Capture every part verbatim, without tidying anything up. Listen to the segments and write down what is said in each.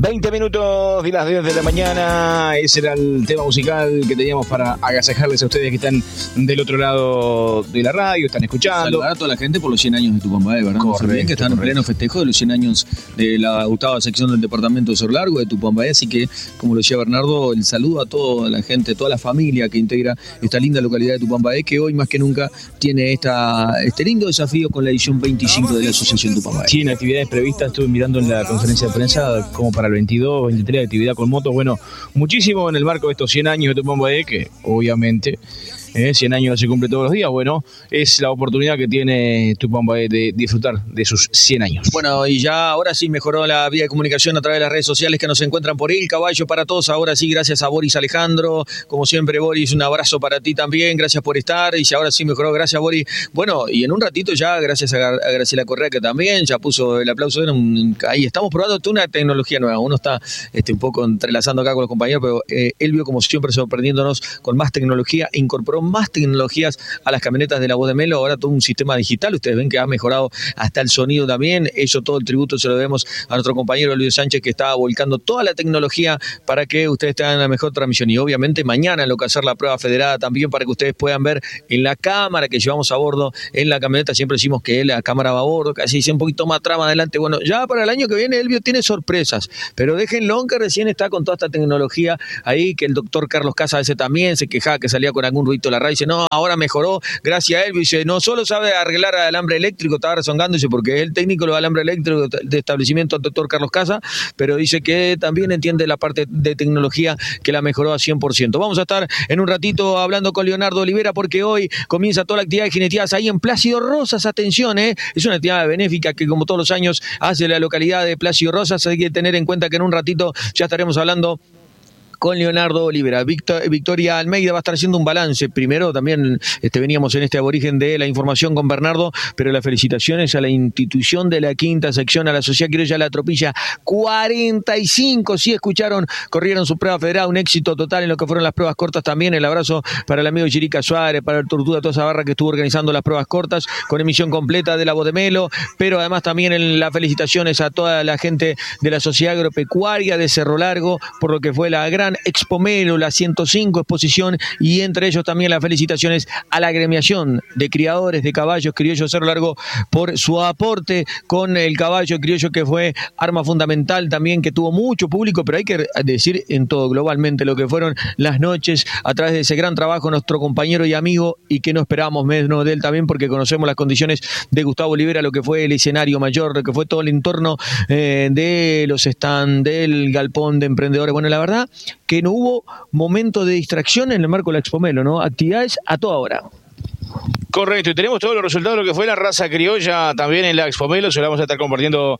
veinte minutos de las diez de la mañana. Ese era el tema musical que teníamos para agasajarles a ustedes que están del otro lado de la radio, están escuchando. Saludar a toda la gente por los cien años de Tupambaé, ¿verdad? Correcto, no se olviden que están correcto. en pleno festejo de los cien años de la octava sección del departamento de Cerro Largo de Tupambaé. Así que, como lo decía Bernardo, el saludo a toda la gente, toda la familia que integra esta linda localidad de Tupambaé, que hoy más que nunca tiene esta, este lindo desafío con la edición veinticinco de la Asociación Tupambaé. Tiene actividades previstas, estuve mirando en la conferencia de prensa como para el veintidós, veintitrés de actividad con motos. Bueno, muchísimo en el marco de estos cien años de Tupambaé, que obviamente eh, cien años se cumple todos los días. Bueno, es la oportunidad que tiene Tupambaé de disfrutar de sus cien años. Bueno, y ya ahora sí mejoró la vía de comunicación a través de las redes sociales que nos encuentran por El Caballo para Todos. Ahora sí, gracias a Boris Alejandro. Como siempre, Boris, un abrazo para ti también. Gracias por estar. Y si ahora sí mejoró, gracias, Boris. Bueno, y en un ratito ya, gracias a, a Graciela Correa, que también ya puso el aplauso. Ahí estamos probando toda una tecnología nueva. Uno está este, un poco entrelazando acá con los compañeros, pero eh, él vio como siempre sorprendiéndonos con más tecnología. Incorporó más tecnologías a las camionetas de la Voz de Melo. Ahora todo un sistema digital. Ustedes ven que ha mejorado hasta el sonido también. Eso, todo el tributo se lo debemos a nuestro compañero Luis Sánchez, que está volcando toda la tecnología para que ustedes tengan la mejor transmisión. Y obviamente mañana lo que hacer la prueba federada también para que ustedes puedan ver en la cámara que llevamos a bordo en la camioneta. Siempre decimos que la cámara va a bordo, casi dice un poquito más trama adelante. Bueno, ya para el año que viene Elvio tiene sorpresas, pero déjenlo que recién está con toda esta tecnología ahí, que el doctor Carlos Casa a veces también se quejaba que salía con algún ruido la radio. Dice, no, ahora mejoró, gracias a Elvio. Dice, no solo sabe arreglar alambre eléctrico, estaba rezongando, dice, porque es el técnico de alambre eléctrico de establecimiento, el doctor Carlos Casa, pero dice que también entiende la parte de tecnología, que la mejoró a cien por ciento. Vamos a estar en un ratito hablando con Leonardo Olivera, porque hoy comienza toda la actividad de jineteadas ahí en Plácido Rosas. Atención, ¿eh? Es una actividad benéfica que como todos los años hace la localidad de Plácido Rosas. Hay que tener en cuenta que en un ratito ya estaremos hablando con Leonardo Olivera. Victor, Victoria Almeida va a estar haciendo un balance. Primero también este, veníamos en este aborigen de la información con Bernardo, pero las felicitaciones a la institución de la quinta sección, a la Sociedad Criolla La Tropilla. cuarenta y cinco, sí escucharon, corrieron su prueba federal, un éxito total en lo que fueron las pruebas cortas también. El abrazo para el amigo Chirica Suárez, para el Tortuga, toda esa barra que estuvo organizando las pruebas cortas con emisión completa de la Voz de Melo, pero además también en las felicitaciones a toda la gente de la Sociedad Agropecuaria de Cerro Largo por lo que fue la gran Expo Melo, la ciento cinco exposición, y entre ellos también las felicitaciones a la agremiación de criadores de caballos criollos Cerro Largo por su aporte con el caballo criollo, que fue arma fundamental también, que tuvo mucho público, pero hay que decir en todo globalmente lo que fueron las noches a través de ese gran trabajo nuestro compañero y amigo, y que no esperábamos menos de él también, porque conocemos las condiciones de Gustavo Olivera, lo que fue el escenario mayor, lo que fue todo el entorno eh, de los stands, del galpón de emprendedores. Bueno, la verdad que no hubo momento de distracción en el marco de la Expo Melo, ¿no? Actividades a toda hora. Correcto, y tenemos todos los resultados de lo que fue la raza criolla también en la Expo Melo. Se lo vamos a estar compartiendo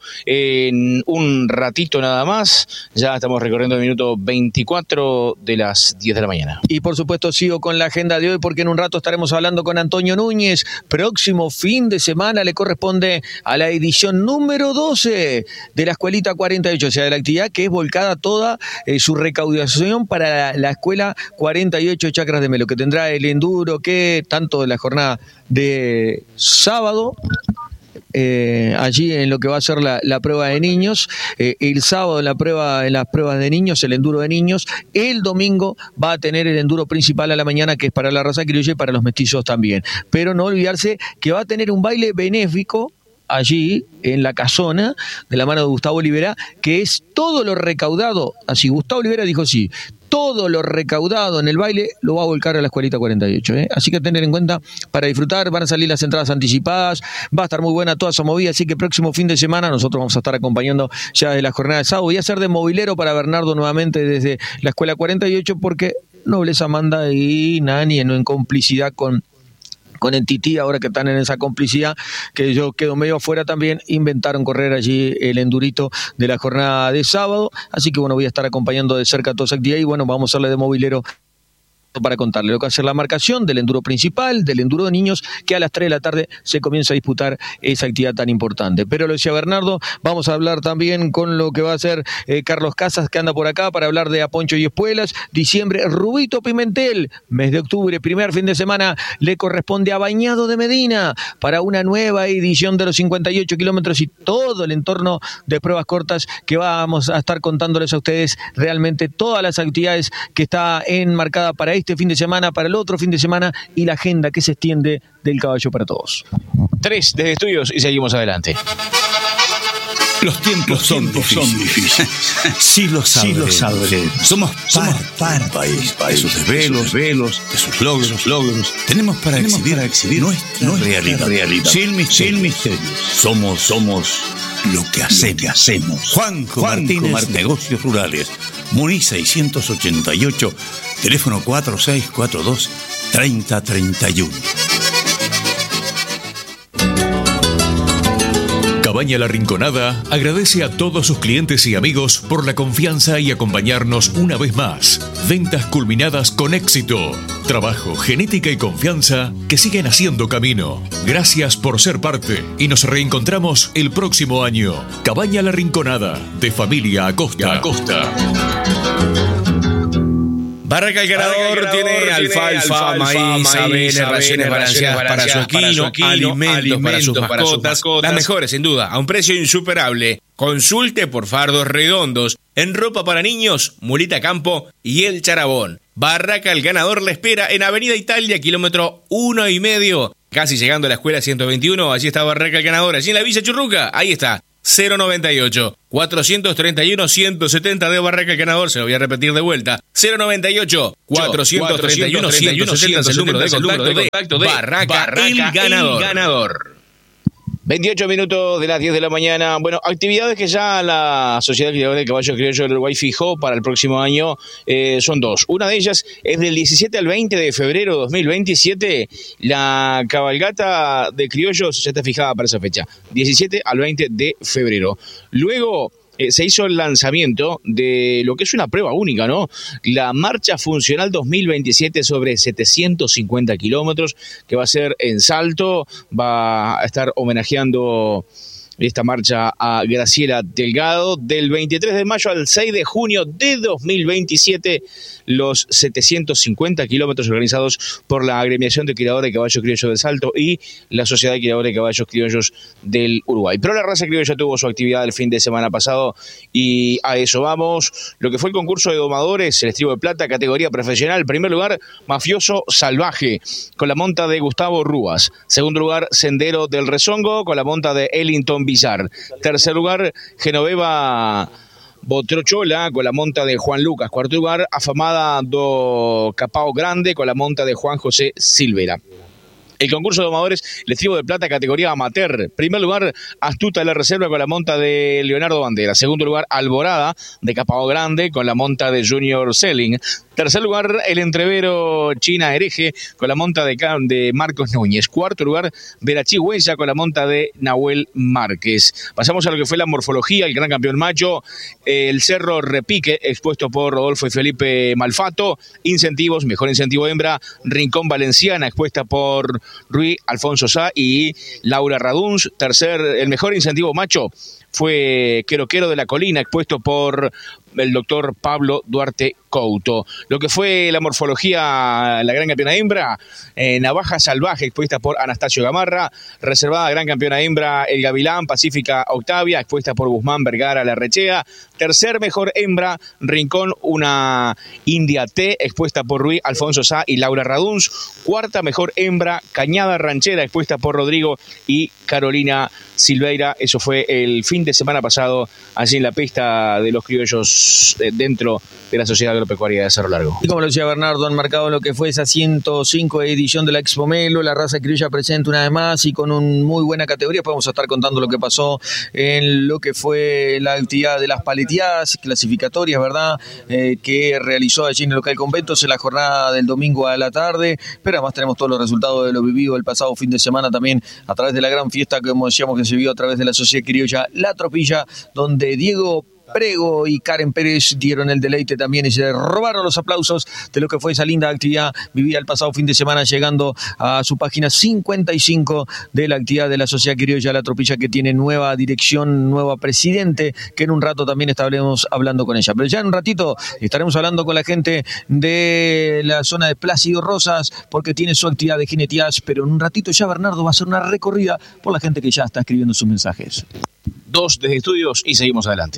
en un ratito nada más. Ya estamos recorriendo el minuto veinticuatro de las diez de la mañana. Y por supuesto sigo con la agenda de hoy, porque en un rato estaremos hablando con Antonio Núñez. Próximo fin de semana le corresponde a la edición número doce de la Escuelita cuarenta y ocho, o sea, de la actividad que es volcada toda eh, su recaudación para la, la Escuela cuarenta y ocho Chacras de Melo, que tendrá el enduro, que tanto de la jornada de sábado, eh, allí en lo que va a ser la, la prueba de niños, eh, el sábado en la prueba, en las pruebas de niños, el enduro de niños, el domingo va a tener el enduro principal a la mañana, que es para la raza criolla y para los mestizos también. Pero no olvidarse que va a tener un baile benéfico allí en la casona de la mano de Gustavo Olivera, que es todo lo recaudado. Así Gustavo Olivera dijo sí, todo lo recaudado en el baile lo va a volcar a la Escuelita cuarenta y ocho, ¿eh? Así que tener en cuenta para disfrutar. Van a salir las entradas anticipadas, va a estar muy buena toda esa movida, así que próximo fin de semana nosotros vamos a estar acompañando ya de la jornada de sábado. Voy a hacer de movilero para Bernardo nuevamente desde la Escuela cuarenta y ocho, porque Nobleza manda y Nani en complicidad con con el Tití, ahora que están en esa complicidad, que yo quedo medio afuera también, inventaron correr allí el endurito de la jornada de sábado, así que bueno, voy a estar acompañando de cerca toda esa actividad, y bueno, vamos a hacerle de movilero para contarle lo que va a ser la marcación del enduro principal, del enduro de niños, que a las tres de la tarde se comienza a disputar esa actividad tan importante. Pero lo decía Bernardo, vamos a hablar también con lo que va a ser eh, Carlos Casas, que anda por acá para hablar de Aponcho y Espuelas. Diciembre, Rubito Pimentel, mes de octubre, primer fin de semana, le corresponde a Bañado de Medina para una nueva edición de los cincuenta y ocho kilómetros y todo el entorno de pruebas cortas que vamos a estar contándoles a ustedes realmente todas las actividades que está enmarcada para este este fin de semana, para el otro fin de semana y la agenda que se extiende del Caballo para Todos. Tres desde estudios y seguimos adelante. Los tiempos, Los son, tiempos difíciles. son difíciles. Sí lo saben. Sí lo saben. Somos parte del país, de sus desvelos, desvelos, de sus logros, sus logros. Tenemos para Tenemos exhibir, para exhibir nuestra, nuestra realidad. realidad. Sin misterios. Sin misterios. Somos, somos lo que hacemos. Lo que hacemos. Juanjo, Juanjo Martínez, Martínez, Negocios Rurales. Muniz seiscientos ochenta y ocho, teléfono cuatro seis cuatro dos, tres cero tres uno. Cabaña La Rinconada agradece a todos sus clientes y amigos por la confianza y acompañarnos una vez más. Ventas culminadas con éxito. Trabajo, genética y confianza que siguen haciendo camino. Gracias por ser parte y nos reencontramos el próximo año. Cabaña La Rinconada, de familia a costa. A costa. Barraca el Ganador tiene alfalfa, maíz, avena, raciones balanceadas para su equino, alimentos para sus mascotas, las mejores sin duda, a un precio insuperable. Consulte por fardos redondos, en ropa para niños, Mulita Campo y El Charabón. Barraca el Ganador le espera en Avenida Italia, kilómetro uno y medio, casi llegando a la escuela ciento veintiuno, allí está Barraca el Ganador, allí en la Villa Churruca, ahí está. cero noventa y ocho, cuatrocientos treinta y uno, ciento setenta de Barraca el Ganador, se lo voy a repetir de vuelta, cero noventa y ocho, cuatrocientos treinta y uno, ciento setenta es el número de contacto de Barraca el Ganador. veintiocho minutos de las diez de la mañana. Bueno, actividades que ya la Sociedad Criadora de Caballos Criollos del Uruguay fijó para el próximo año eh, son dos. Una de ellas es del diecisiete al veinte de febrero de dos mil veintisiete. La cabalgata de criollos ya está fijada para esa fecha, diecisiete al veinte de febrero. Luego Eh, se hizo el lanzamiento de lo que es una prueba única, ¿no? La Marcha Funcional dos mil veintisiete sobre setecientos cincuenta kilómetros, que va a ser en Salto, va a estar homenajeando esta marcha a Graciela Delgado. Del veintitrés de mayo al seis de junio de dos mil veintisiete, los setecientos cincuenta kilómetros organizados por la Agremiación de Criadores de Caballos Criollos del Salto y la Sociedad de Criadores de Caballos Criollos del Uruguay. Pero la raza criolla tuvo su actividad el fin de semana pasado y a eso vamos. Lo que fue el concurso de domadores, el Estribo de Plata, categoría profesional. En primer lugar, Mafioso Salvaje, con la monta de Gustavo Rúas. Segundo lugar, Sendero del Rezongo, con la monta de Ellington Villar. Tercer lugar, Genoveva Botrochola, con la monta de Juan Lucas. Cuarto lugar, Afamada do Capao Grande, con la monta de Juan José Silvera. El concurso de domadores, el Estribo de Plata, categoría amateur. Primer lugar, Astuta de la Reserva, con la monta de Leonardo Bandera. Segundo lugar, Alborada de Capao Grande, con la monta de Junior Selling. Tercer lugar, el entrevero China Hereje, con la monta de, de Marcos Núñez. Cuarto lugar, Verachí Huella, con la monta de Nahuel Márquez. Pasamos a lo que fue la morfología, el gran campeón macho, el Cerro Repique, expuesto por Rodolfo y Felipe Malfato. Incentivos, mejor incentivo hembra, Rincón Valenciana, expuesta por Rui Alfonso Sá y Laura Raduns. Tercer, el mejor incentivo macho fue Queroquero de la Colina, expuesto por el doctor Pablo Duarte Couto. Lo que fue la morfología, la gran campeona hembra, eh, Navaja Salvaje, expuesta por Anastasio Gamarra. Reservada gran campeona hembra, El Gavilán, Pacífica Octavia, expuesta por Guzmán Vergara Larrechea. Tercer mejor hembra, Rincón, una India T, expuesta por Rui Alfonso Sá y Laura Raduns. Cuarta mejor hembra, Cañada Ranchera, expuesta por Rodrigo y Carolina Silveira. Eso fue el fin de semana pasado, allí en la pista de los criollos eh, dentro de la Sociedad Agropecuaria de Cerro Largo. Y como lo decía Bernardo, han marcado lo que fue esa ciento cinco edición de la Expo Melo, la raza criolla presente una vez más y con una muy buena categoría. Podemos estar contando lo que pasó en lo que fue la actividad de las paleteadas clasificatorias, ¿verdad? Eh, que realizó allí en el local Conventos en la jornada del domingo a la tarde, pero además tenemos todos los resultados de lo vivido el pasado fin de semana también a través de la gran fiesta que, como decíamos, que se vio a través de la Sociedad Criolla La Tropilla, donde Diego Prego y Karen Pérez dieron el deleite también y se robaron los aplausos de lo que fue esa linda actividad vivida el pasado fin de semana, llegando a su página cincuenta y cinco de la actividad de la Sociedad Criolla La Tropilla, que tiene nueva dirección, nueva presidente, que en un rato también estaremos hablando con ella. Pero ya en un ratito estaremos hablando con la gente de la zona de Plácido Rosas, porque tiene su actividad de jineteaje, pero en un ratito ya Bernardo va a hacer una recorrida por la gente que ya está escribiendo sus mensajes. Dos desde estudios y seguimos adelante.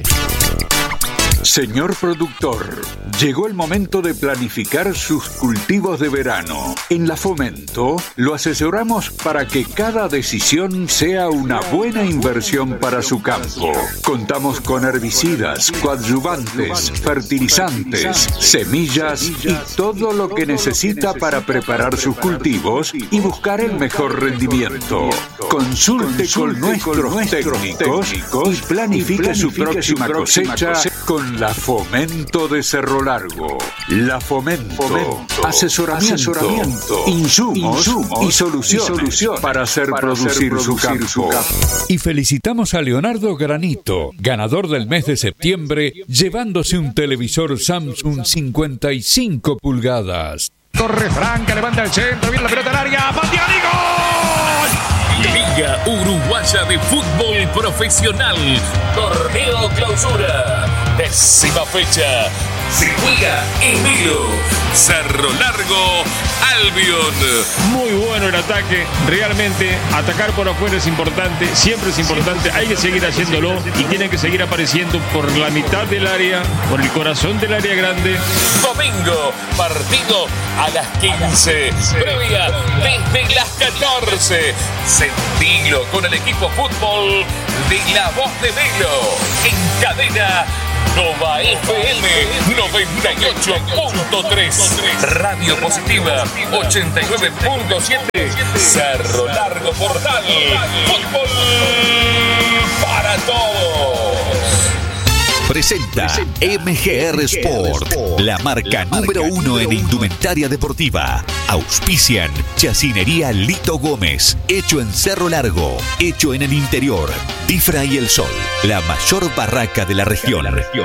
Señor productor, llegó el momento de planificar sus cultivos de verano. En La Fomento lo asesoramos para que cada decisión sea una buena inversión para su campo. Contamos con herbicidas, coadyuvantes, fertilizantes, semillas y todo lo que necesita para preparar sus cultivos y buscar el mejor rendimiento. Consulte con nuestros técnicos y planifique su próxima cosecha con La Fomento de Cerro Largo. La Fomento. Fomento. Asesoramiento, Asesoramiento insumos, insumos y, soluciones y soluciones para hacer para producir, hacer su, producir campo. su campo. Y felicitamos a Leonardo Granito, ganador del mes de septiembre, llevándose un televisor Samsung cincuenta y cinco pulgadas. Corre Franca, levanta el centro, viene la pelota al área, patear y gol. Liga Uruguaya de Fútbol Profesional, Torneo Clausura, décima fecha. Se juega en Milo, Cerro Largo, Albion. Muy bueno el ataque, realmente atacar por afuera es importante, siempre es importante, hay que seguir haciéndolo y tienen que seguir apareciendo por la mitad del área, por el corazón del área grande. Domingo, partido a las quince, previa desde las catorce. Sentilo con el equipo fútbol de La Voz de Melo, en cadena Nova F M noventa y ocho punto tres, Radio Positiva ochenta y nueve punto siete, Cerro Largo Portal, fútbol para todos. Presenta M G R Sport, la marca número uno en indumentaria deportiva. Auspician Chacinería Lito Gómez, hecho en Cerro Largo, hecho en el interior. Difra y El Sol, la mayor barraca de la región.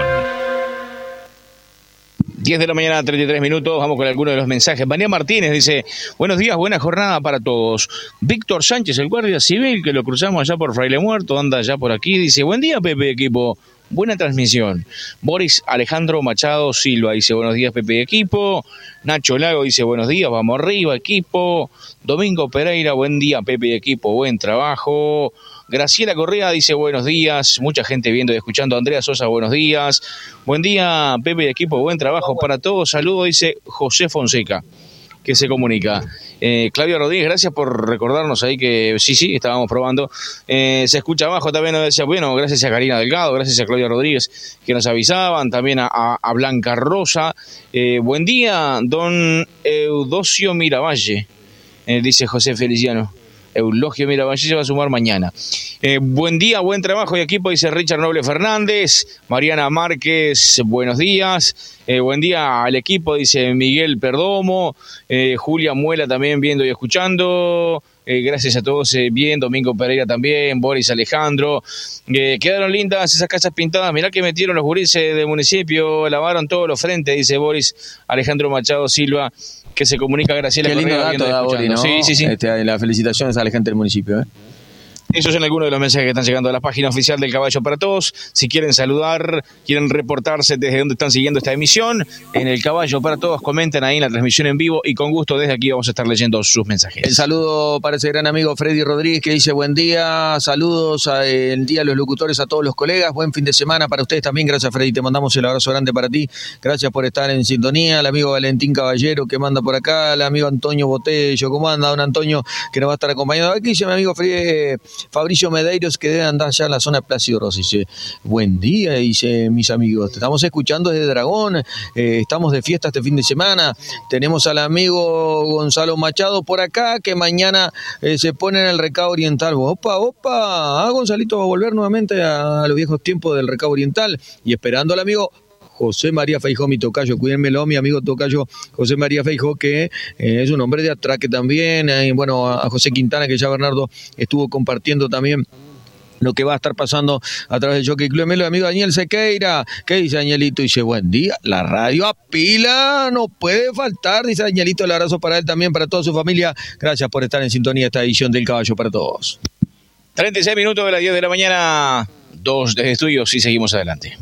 diez de la mañana, treinta y tres minutos, vamos con algunos de los mensajes. María Martínez dice, buenos días, buena jornada para todos. Víctor Sánchez, el guardia civil, que lo cruzamos allá por Fraile Muerto, anda allá por aquí, dice, buen día, Pepe Equipo. Buena transmisión. Boris Alejandro Machado Silva dice, buenos días, Pepe y equipo. Nacho Lago dice, buenos días, vamos arriba, equipo. Domingo Pereira, buen día, Pepe y equipo, buen trabajo. Graciela Correa dice, buenos días. Mucha gente viendo y escuchando. Andrea Sosa, buenos días. Buen día, Pepe y equipo, buen trabajo para todos. Saludos, dice José Fonseca, que se comunica. Eh, Claudio Rodríguez, gracias por recordarnos ahí que sí, sí, estábamos probando. Eh, se escucha abajo también, nos decía, bueno, gracias a Karina Delgado, gracias a Claudio Rodríguez que nos avisaban, también a, a, a Blanca Rosa. Eh, buen día, don Eudosio Miravalle, eh, dice José Feliciano. Eulogio Miravalle se va a sumar mañana. Eh, buen día, buen trabajo y equipo, dice Richard Noble Fernández. Mariana Márquez, buenos días. Eh, buen día al equipo, dice Miguel Perdomo. Eh, Julia Muela también viendo y escuchando. Eh, gracias a todos, eh, bien. Domingo Pereira también, Boris Alejandro. Eh, quedaron lindas esas casas pintadas. Mirá que metieron los gurises del municipio, lavaron todos los frentes, dice Boris Alejandro Machado Silva, que se comunica Graciela. Qué lindo Correa, dato da Boris, ¿no? Sí, sí, sí. Este, las felicitaciones a la gente del municipio, ¿eh? Esos son algunos de los mensajes que están llegando a la página oficial del Caballo para Todos. Si quieren saludar, quieren reportarse desde donde están siguiendo esta emisión, en el Caballo para Todos, comenten ahí en la transmisión en vivo y con gusto desde aquí vamos a estar leyendo sus mensajes. El saludo para ese gran amigo Freddy Rodríguez, que dice buen día, saludos a, el día a los locutores, a todos los colegas, buen fin de semana para ustedes también. Gracias, Freddy, te mandamos el abrazo grande para ti, gracias por estar en sintonía. El amigo Valentín Caballero que manda por acá, el amigo Antonio Botello, ¿cómo anda don Antonio? Que nos va a estar acompañando. Aquí dice mi amigo Freddy, Fabricio Medeiros, que deben andar ya en la zona de Plácido Rosas. Dice, buen día, dice mis amigos, te estamos escuchando desde Dragón, eh, estamos de fiesta este fin de semana, tenemos al amigo Gonzalo Machado por acá, que mañana eh, se pone en el Recado Oriental. Opa, opa, ah, Gonzalito va a volver nuevamente a, a los viejos tiempos del Recado Oriental, y esperando al amigo José María Feijó, mi tocayo, cuídenmelo, mi amigo tocayo José María Feijó, que eh, es un hombre de atraque también, eh, bueno, a José Quintana, que ya Bernardo estuvo compartiendo también lo que va a estar pasando a través del Jockey Club. El amigo Daniel Sequeira, ¿qué dice Danielito? Dice, buen día, la radio a pila, no puede faltar, dice Danielito, el abrazo para él también, para toda su familia. Gracias por estar en sintonía de esta edición del Caballo para Todos. treinta y seis minutos de las diez de la mañana, dos de estudios y seguimos adelante.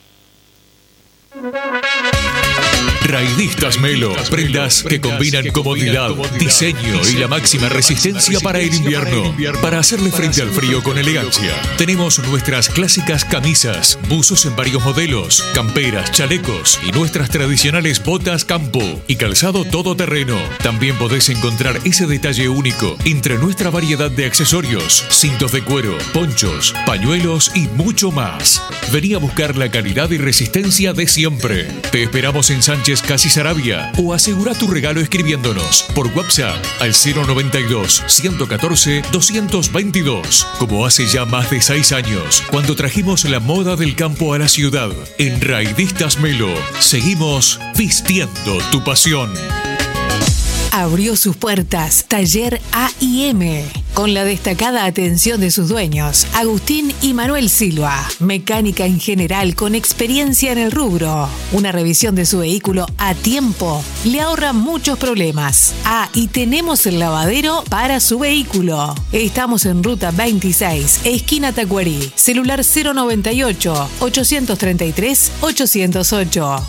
Raidistas Melo, prendas que combinan comodidad, diseño y la máxima resistencia para el invierno, para hacerle frente al frío con elegancia. Tenemos nuestras clásicas camisas, buzos en varios modelos, camperas, chalecos y nuestras tradicionales botas campo y calzado todoterreno. También podés encontrar ese detalle único entre nuestra variedad de accesorios, cintos de cuero, ponchos, pañuelos y mucho más. Vení a buscar la calidad y resistencia de siempre. Te esperamos en Sánchez Casi Sarabia o asegura tu regalo escribiéndonos por WhatsApp al cero noventa y dos, ciento catorce, doscientos veintidós, como hace ya más de seis años, cuando trajimos la moda del campo a la ciudad. En Raidistas Melo, seguimos vistiendo tu pasión. Abrió sus puertas Taller A y M, con la destacada atención de sus dueños, Agustín y Manuel Silva. Mecánica en general con experiencia en el rubro. Una revisión de su vehículo a tiempo le ahorra muchos problemas. Ah, y tenemos el lavadero para su vehículo. Estamos en Ruta veintiséis, esquina Tacuarí. Celular cero noventa y ocho, ochocientos treinta y tres, ochocientos ocho.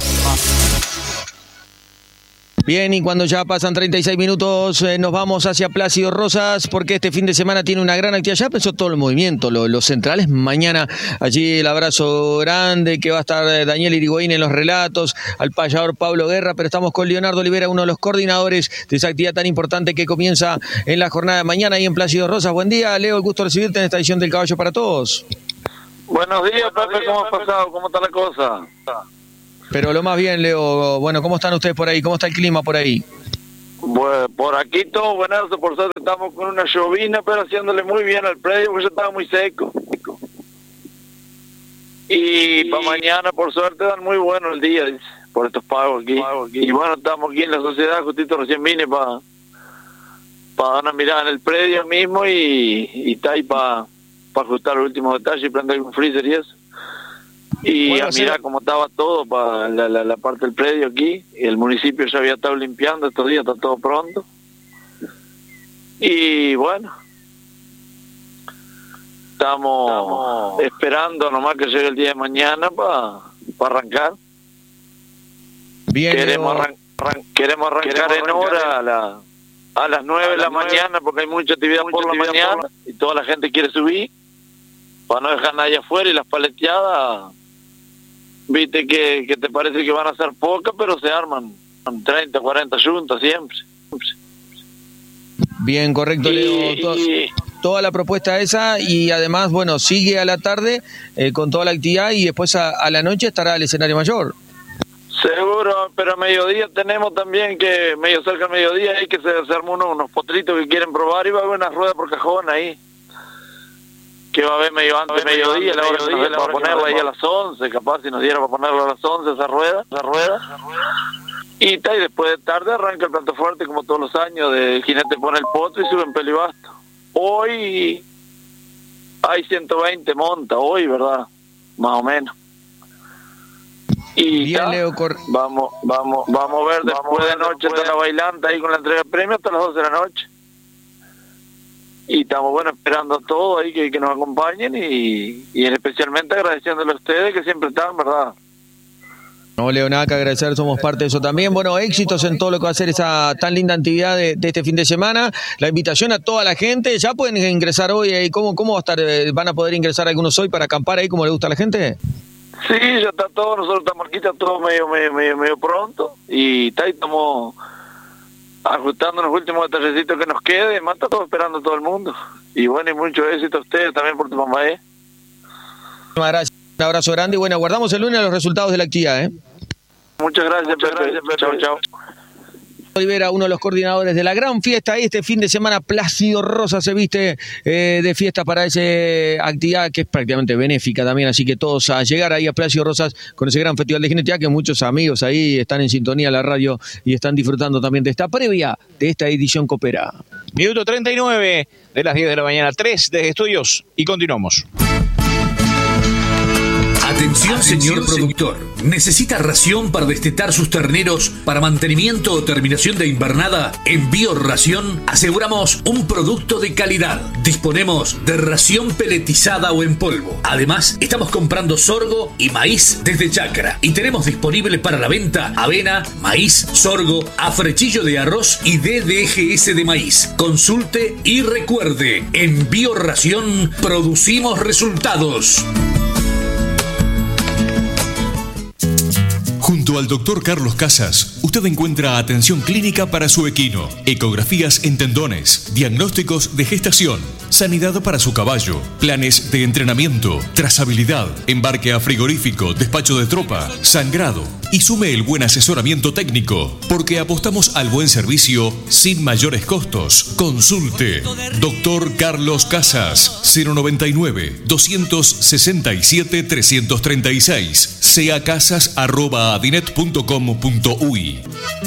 Bien, y cuando ya pasan treinta y seis minutos, eh, nos vamos hacia Plácido Rosas, porque este fin de semana tiene una gran actividad. Ya empezó todo el movimiento, lo, los centrales. Mañana allí el abrazo grande, que va a estar eh, Daniel Irigoyen en los relatos, al payador Pablo Guerra, pero estamos con Leonardo Olivera, uno de los coordinadores de esa actividad tan importante que comienza en la jornada de mañana ahí en Plácido Rosas. Buen día, Leo, el gusto de recibirte en esta edición del Caballo para Todos. Buenos días, Pepe, ¿cómo has pasado? ¿Cómo está la cosa? Pero lo más bien, Leo, bueno, ¿cómo están ustedes por ahí? ¿Cómo está el clima por ahí? Bueno, por aquí todo buenazo, por suerte estamos con una llovina, pero haciéndole muy bien al predio, porque ya estaba muy seco. Y para mañana, por suerte, dan muy bueno el día, dice, por estos pagos aquí. Y bueno, estamos aquí en la sociedad, justito recién vine para para dar una mirada en el predio mismo y, y está ahí para pa ajustar los últimos detalles y prender un freezer y eso. Y bueno, a mirar sí, cómo estaba todo para la, la, la parte del predio aquí. Y el municipio ya había estado limpiando estos días, está todo pronto. Y bueno, estamos, estamos esperando nomás que llegue el día de mañana para pa arrancar. Bien, queremos, arran, arran, queremos arrancar queremos en hora a, la, a las nueve de la mañana, porque hay mucha actividad mucha por la actividad mañana por la... y toda la gente quiere subir para no dejar nadie afuera. Y las paleteadas, viste que, que te parece que van a ser pocas, pero se arman treinta, cuarenta juntas siempre. Bien, correcto, Leo. Y, Todo, y, toda la propuesta esa, y además, bueno, sigue a la tarde eh, con toda la actividad, y después a, a la noche estará el escenario mayor. Seguro, pero a mediodía tenemos también que, medio cerca al mediodía, hay que se, se armó unos, unos potritos que quieren probar, y va a haber una rueda por cajón ahí, que va a haber medio antes de mediodía, la hora que nos dé para ponerla ahí a las once, capaz si nos diera para ponerla a las once esa rueda, esa rueda. Y, ta, y después de tarde arranca el plato fuerte, como todos los años, de el jinete pone el potro y sube en pelibasto. Hoy hay ciento veinte monta, hoy, ¿verdad? Más o menos. Y bien, ta, Leo, cor... vamos, vamos, vamos a ver después vamos de noche hasta la bailanta ahí con la entrega de premios hasta las doce de la noche. Y estamos, bueno, esperando a todos ahí que, que nos acompañen y, y especialmente agradeciéndole a ustedes que siempre están, ¿verdad? No, Leo, nada que agradecer, somos parte de eso también. Bueno, éxitos en todo lo que va a ser esa tan linda actividad de, de este fin de semana. La invitación a toda la gente, ya pueden ingresar hoy. ¿eh? ¿Cómo, ¿Cómo va a estar? ¿Van a poder ingresar algunos hoy para acampar ahí como le gusta a la gente? Sí, ya está todo, nosotros estamos aquí, está todo medio, medio, medio, medio pronto. Y está ahí, estamos ajustando los últimos detallecitos que nos quede, más está todo esperando a todo el mundo. Y bueno, y mucho éxito a ustedes también por tu mamá, ¿eh? Muchas gracias, un abrazo grande y bueno, aguardamos el lunes los resultados de la actividad, ¿eh? Muchas gracias, Muchas Pepe. gracias Pepe. Chao, chao. Olivera, uno de los coordinadores de la gran fiesta este fin de semana, Plácido Rosas se viste eh, de fiesta para esa actividad que es prácticamente benéfica también, así que todos a llegar ahí a Plácido Rosas con ese gran festival de genética, que muchos amigos ahí están en sintonía a la radio y están disfrutando también de esta previa de esta edición copera. Minuto treinta y nueve de las diez de la mañana, tres desde estudios y continuamos. Atención, señor productor. ¿Necesita ración para destetar sus terneros para mantenimiento o terminación de invernada? En Bioración aseguramos un producto de calidad. Disponemos de ración peletizada o en polvo. Además, estamos comprando sorgo y maíz desde Chacra. Y tenemos disponible para la venta avena, maíz, sorgo, afrechillo de arroz y D D G S de maíz. Consulte y recuerde, en Bioración producimos resultados. Junto al doctor Carlos Casas, usted encuentra atención clínica para su equino, ecografías en tendones, diagnósticos de gestación, sanidad para su caballo, planes de entrenamiento, trazabilidad, embarque a frigorífico, despacho de tropa, sangrado y sume el buen asesoramiento técnico, porque apostamos al buen servicio sin mayores costos. Consulte doctor Carlos Casas, cero noventa y nueve, doscientos sesenta y siete, trescientos treinta y seis, sea casas arroba adinet punto com punto uy.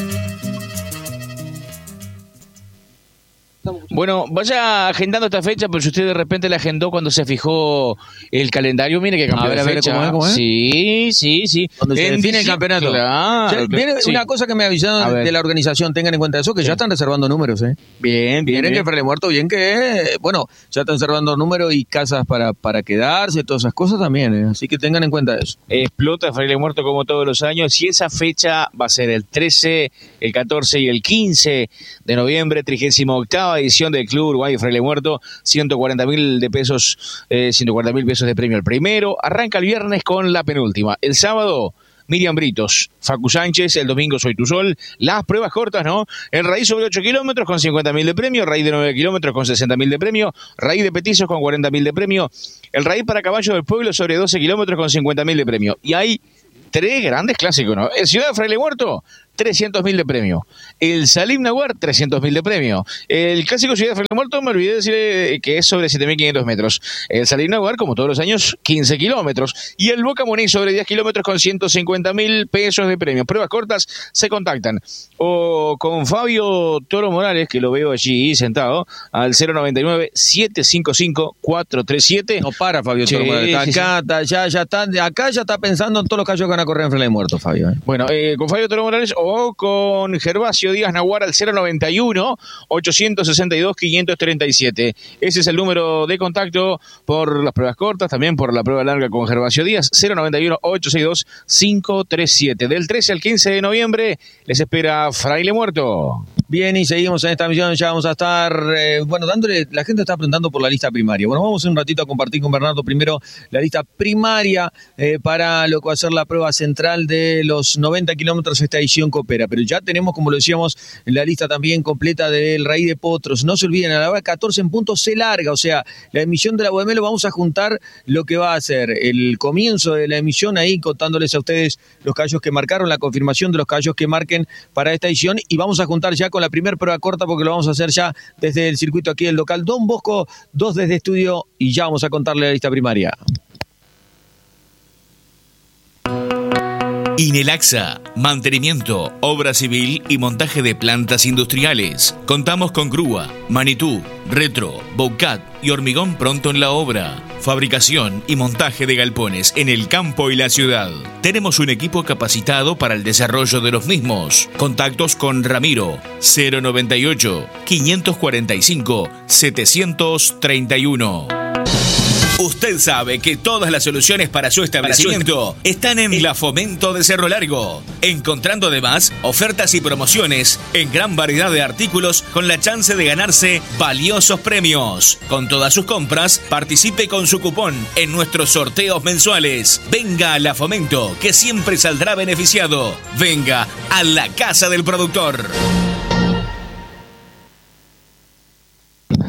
Bueno, vaya agendando esta fecha, pero si usted de repente la agendó cuando se fijó el calendario, mire que cambió a ver, de a ver, fecha. ¿cómo es, cómo es? Sí, sí, sí. Cuando se En define el dici- campeonato. Claro, Ya, viene sí. una cosa que me A avisaron ver. de la organización, tengan en cuenta eso, que Sí. ya están reservando números, ¿eh? Bien, bien, Miren bien. que Fraile Muerto, bien que, bueno, ya están reservando números y casas para, para quedarse, todas esas cosas también, ¿eh? Así que tengan en cuenta eso. Explota Fraile Muerto como todos los años y esa fecha va a ser el trece, el catorce y el quince de noviembre, trigésima octava edición del Club Uruguay Fraile Muerto, ciento cuarenta mil de pesos, eh, ciento cuarenta mil pesos de premio el primero, arranca el viernes con la penúltima, el sábado Miriam Britos, Facu Sánchez, el domingo Soy Tu Sol, las pruebas cortas, ¿no? El raíz sobre ocho kilómetros con cincuenta mil de premio, raíz de nueve kilómetros con sesenta mil de premio, raíz de petizos con cuarenta mil de premio, el raíz para caballo del pueblo sobre doce kilómetros con cincuenta mil de premio. Y hay tres grandes clásicos, ¿no? El Ciudad de Fraile Muerto, trescientos mil de premio. El Salim Naguar, trescientos mil de premio. El clásico Ciudad de Fraile Muerto, me olvidé de decir que es sobre siete mil quinientos metros. El Salim Naguar, como todos los años, quince kilómetros. Y el Boca Muní sobre diez kilómetros con ciento cincuenta mil pesos de premio. Pruebas cortas se contactan o con Fabio Toro Morales, que lo veo allí sentado, al cero noventa y nueve, setecientos cincuenta y cinco, cuatrocientos treinta y siete. No para Fabio Sí, Toro Morales. Está sí, acá, está- ya, ya está, acá ya está pensando en todos los callos que van a correr en Fraile Muerto, Fabio, ¿eh? Bueno, eh, con Fabio Toro Morales o con Gervasio Díaz Naguar al cero noventa y uno, ochocientos sesenta y dos, quinientos treinta y siete. Ese es el número de contacto por las pruebas cortas, también por la prueba larga con Gervasio Díaz, cero noventa y uno, ochocientos sesenta y dos, quinientos treinta y siete. Del trece al quince de noviembre les espera Fraile Muerto. Bien, y seguimos en esta misión, ya vamos a estar, eh, bueno, dándole, la gente está preguntando por la lista primaria. Bueno, vamos un ratito a compartir con Bernardo primero la lista primaria eh, para lo que va a ser la prueba central de los noventa kilómetros esta edición Coopera. Pero ya tenemos, como lo decíamos, la lista también completa del Raíz de Potros. No se olviden, a la hora catorce en punto se larga, o sea, la emisión de la Bohemelo, vamos a juntar lo que va a ser el comienzo de la emisión ahí, contándoles a ustedes los callos que marcaron, la confirmación de los callos que marquen para esta edición, y vamos a juntar ya con la primera prueba corta porque lo vamos a hacer ya desde el circuito aquí del local Don Bosco, dos desde estudio, y ya vamos a contarle la lista primaria. Inelaxa, mantenimiento, obra civil y montaje de plantas industriales. Contamos con grúa, Manitú, Retro, Boucat y hormigón pronto en la obra. Fabricación y montaje de galpones en el campo y la ciudad. Tenemos un equipo capacitado para el desarrollo de los mismos. Contactos con Ramiro, cero noventa y ocho, quinientos cuarenta y cinco, setecientos treinta y uno. Usted sabe que todas las soluciones para su establecimiento están en La Fomento de Cerro Largo, encontrando además ofertas y promociones en gran variedad de artículos con la chance de ganarse valiosos premios. Con todas sus compras, participe con su cupón en nuestros sorteos mensuales. Venga a La Fomento, que siempre saldrá beneficiado. Venga a la casa del productor.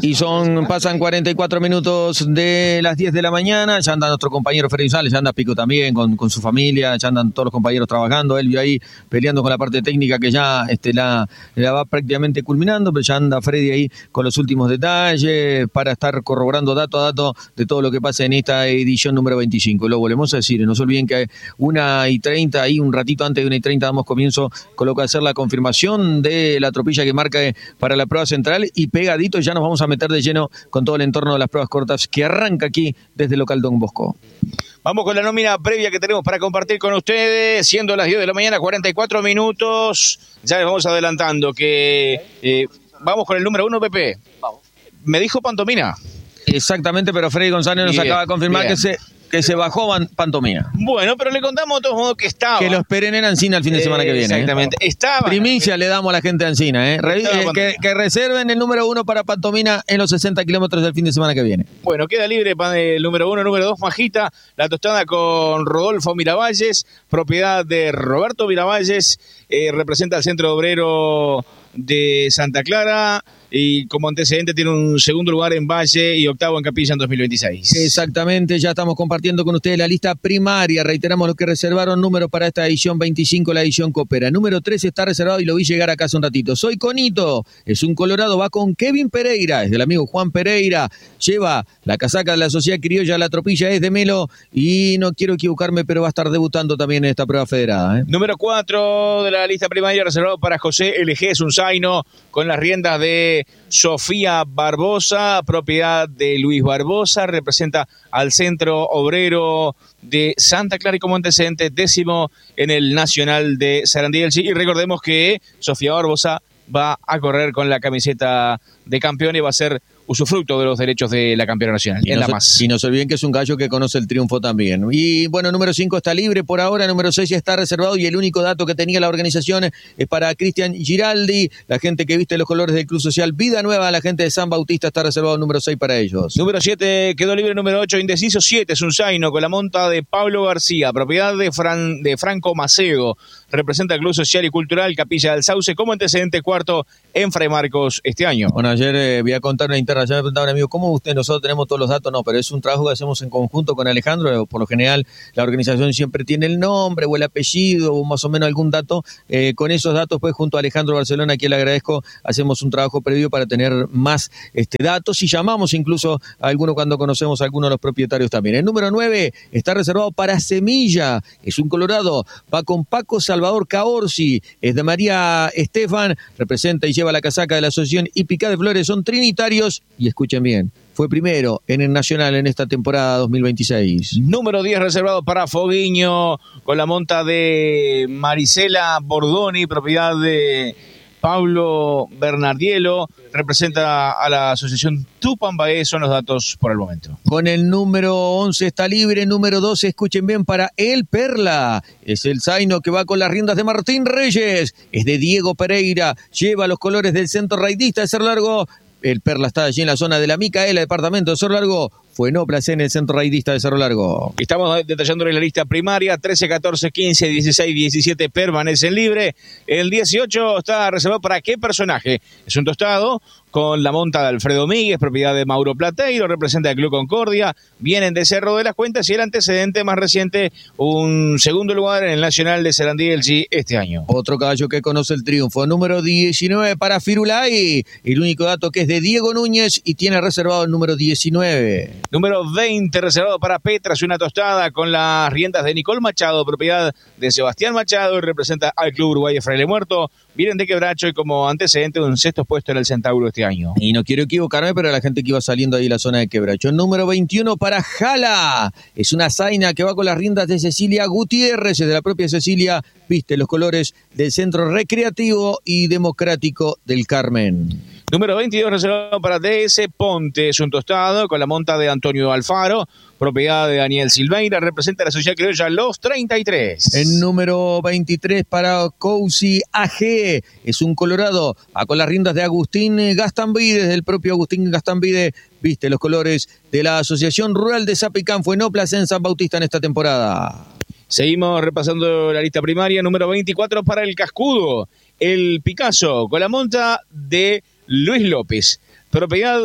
Y son, pasan cuarenta y cuatro minutos de las diez de la mañana, ya anda nuestro compañero Freddy González, ya anda Pico también con, con su familia, ya andan todos los compañeros trabajando, Elvio ahí peleando con la parte técnica que ya este, la, la va prácticamente culminando, pero ya anda Freddy ahí con los últimos detalles para estar corroborando dato a dato de todo lo que pasa en esta edición número veinticinco. Lo volvemos a decir, no se olviden que una y treinta, ahí un ratito antes de una y treinta damos comienzo con lo que va a ser la confirmación de la tropilla que marca para la prueba central y pegadito ya nos vamos a meter de lleno con todo el entorno de las pruebas cortas que arranca aquí desde el local Don Bosco. Vamos con la nómina previa que tenemos para compartir con ustedes, siendo las diez de la mañana, cuarenta y cuatro minutos. Ya les vamos adelantando que eh, vamos con el número uno, Pepe. Vamos. Me dijo Pantomina. Exactamente, pero Freddy González nos bien, acaba de confirmar bien. que se... que se bajó Pantomina. Bueno, pero le contamos de todos modos que estaba. Que lo esperen en Ancina el fin de semana eh, que viene. Exactamente. ¿eh? Estaba. Primicia le damos a la gente de Ancina. ¿eh? Re eh, que, que reserven el número uno para Pantomina en los sesenta kilómetros del fin de semana que viene. Bueno, queda libre para el número uno, número dos, Majita. La tostada con Rodolfo Miravalles, propiedad de Roberto Miravalles. Eh, representa al Centro Obrero de Santa Clara y como antecedente tiene un segundo lugar en Valle y octavo en Capilla en dos mil veintiséis. Exactamente, ya estamos compartiendo con ustedes la lista primaria, reiteramos lo que reservaron números para esta edición veinticinco, la edición Coopera. Número tres está reservado y lo vi llegar acá hace un ratito. Soy Conito, es un colorado, va con Kevin Pereira, es del amigo Juan Pereira, lleva la casaca de la Sociedad Criolla, la tropilla es de Melo y no quiero equivocarme, pero va a estar debutando también en esta prueba federada. ¿eh? Número cuatro de la lista primaria reservado para José L G, es un zaino con las riendas de Sofía Barbosa, propiedad de Luis Barbosa, representa al Centro Obrero de Santa Clara y como antecedente décimo en el Nacional de Sarandí. Y recordemos que Sofía Barbosa va a correr con la camiseta de campeón y va a ser usufructo de los derechos de la campeona nacional. Y, no la se, más. y no se olviden que es un gallo que conoce el triunfo también. Y bueno, número cinco está libre por ahora, número seis ya está reservado y el único dato que tenía la organización es para Cristian Giraldi, la gente que viste los colores del Club Social Vida Nueva, la gente de San Bautista está reservado número seis para ellos. Número siete quedó libre, número ocho indeciso, siete es un zaino con la monta de Pablo García, propiedad de, Fran, de Franco Maceo, representa el Club Social y Cultural Capilla del Sauce como antecedente cuarto en Fray Marcos este año. Bueno, ayer eh, voy a contar una interna, ya me preguntaba un amigo, ¿cómo usted, nosotros tenemos todos los datos? No, pero es un trabajo que hacemos en conjunto con Alejandro, por lo general la organización siempre tiene el nombre o el apellido o más o menos algún dato, eh, con esos datos pues junto a Alejandro Barcelona, a quien le agradezco, hacemos un trabajo previo para tener más este, datos y llamamos incluso a alguno cuando conocemos a alguno de los propietarios también. El número nueve está reservado para Semilla, es un colorado, va con Paco Salvador Caorsi, es de María Estefan, representa y lleva la casaca de la Asociación Hípica de Flores, son trinitarios y escuchen bien, fue primero en el Nacional en esta temporada dos mil veintiséis. Número diez reservado para Foguiño, con la monta de Marisela Bordoni, propiedad de Pablo Bernardielo, representa a la asociación Tupambaé, son los datos por el momento. Con el número once está libre, número doce, escuchen bien, para El Perla, es el zaino que va con las riendas de Martín Reyes, es de Diego Pereira, lleva los colores del Centro Raidista de Cerro Largo. El Perla está allí en la zona de la Micaela, departamento de Cerro Largo. Fue no placé en el Centro Raidista de Cerro Largo. Estamos detallándole la lista primaria. trece, catorce, quince, dieciséis, diecisiete permanecen libre. El dieciocho está reservado para qué personaje. Es un tostado con la monta de Alfredo Míguez, propiedad de Mauro Plateiro, representa el Club Concordia. Vienen de Cerro de las Cuentas y el antecedente más reciente, un segundo lugar en el Nacional de Sarandí del G este año. Otro caballo que conoce el triunfo. Número diecinueve para Firulay. El único dato que es de Diego Núñez y tiene reservado el número diecinueve. Número veinte reservado para Petras, una tostada con las riendas de Nicole Machado, propiedad de Sebastián Machado y representa al Club Uruguay de Fraile Muerto. Vienen de Quebracho y como antecedente un sexto puesto en el Centauro este año. Y no quiero equivocarme, pero la gente que iba saliendo ahí en la zona de Quebracho. El número veintiuno para Jala. Es una zaina que va con las riendas de Cecilia Gutiérrez, es de la propia Cecilia. Viste los colores del Centro Recreativo y Democrático del Carmen. Número veintidós reservado para D S Ponte, es un tostado con la monta de Antonio Alfaro, propiedad de Daniel Silveira, representa a la Sociedad Criolla Los treinta y tres. El número veintitrés para Cousi A G, es un colorado, va con las riendas de Agustín Gastambide, del propio Agustín Gastambide, viste los colores de la Asociación Rural de Zapicán, fue no plaza en San Bautista en esta temporada. Seguimos repasando la lista primaria, número veinticuatro para el Cascudo, el Picasso, con la monta de Luis López, propiedad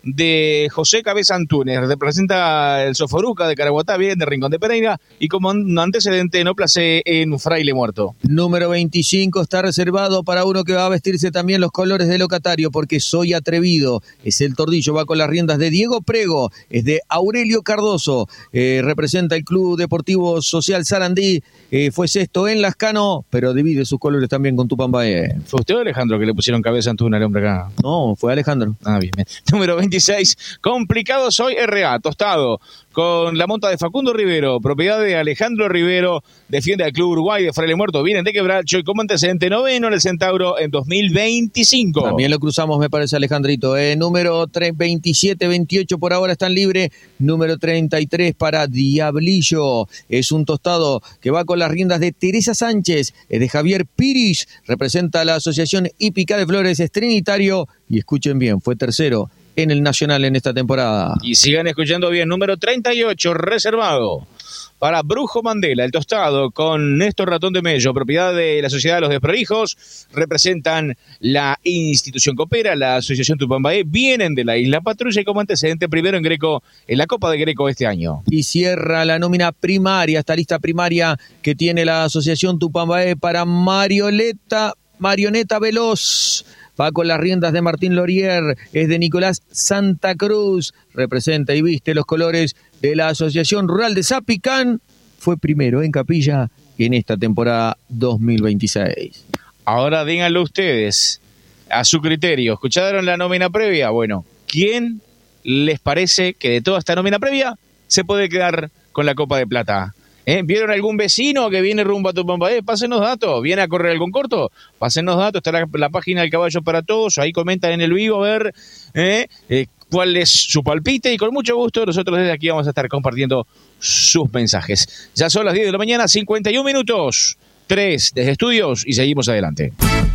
de José Cabeza Antunes. Representa el Soforuca de Caraguatá, bien de Rincón de Pereira, y como antecedente no place en Fraile Muerto. Número veinticinco está reservado para uno que va a vestirse también los colores de locatario, porque soy atrevido. Es el Tordillo, va con las riendas de Diego Prego, es de Aurelio Cardoso, eh, representa el Club Deportivo Social Sarandí, eh, fue sexto en Lascano, pero divide sus colores también con Tupambaé. ¿Fue usted o Alejandro que le pusieron Cabeza Antunes al hombre acá? No, fue Alejandro. Ah, bien, bien. Número veintiséis, complicado soy R A, tostado, con la monta de Facundo Rivero, propiedad de Alejandro Rivero, defiende al Club Uruguay de Fraile Muerto, vienen de Quebracho y como antecedente noveno en el Centauro en dos mil veinticinco. También lo cruzamos, me parece, Alejandrito. Eh, número veintisiete, veintiocho por ahora están libres. Número treinta y tres para Diablillo. Es un tostado que va con las riendas de Teresa Sánchez, es de Javier Piris, representa a la Asociación Hípica de Flores, es trinitario y escuchen bien, fue tercero en el Nacional en esta temporada. Y sigan escuchando bien, número treinta y ocho, reservado para Brujo Mandela, el tostado, con Néstor Ratón de Mello, propiedad de la Sociedad de los Desprolijos, representan la institución copera, la Asociación Tupambaé, vienen de la Isla Patrulla y como antecedente primero en Greco, en la Copa de Greco este año. Y cierra la nómina primaria, esta lista primaria que tiene la Asociación Tupambaé para Marioleta, Marioneta Veloz. Va con las riendas de Martín Lorier, es de Nicolás Santa Cruz, representa y viste los colores de la Asociación Rural de Zapicán, fue primero en Capilla en esta temporada dos mil veintiséis. Ahora díganlo ustedes, a su criterio, ¿escucharon la nómina previa? Bueno, ¿quién les parece que de toda esta nómina previa se puede quedar con la Copa de Plata? ¿Eh? ¿Vieron algún vecino que viene rumbo a Tupambaé? Pásenos datos. ¿Viene a correr algún corto? Pásenos datos. Está la, la página del Caballo para Todos. Ahí comentan en el vivo a ver ¿eh? Eh, cuál es su palpite. Y con mucho gusto nosotros desde aquí vamos a estar compartiendo sus mensajes. Ya son las diez de la mañana, cincuenta y un minutos. tres desde estudios y seguimos adelante.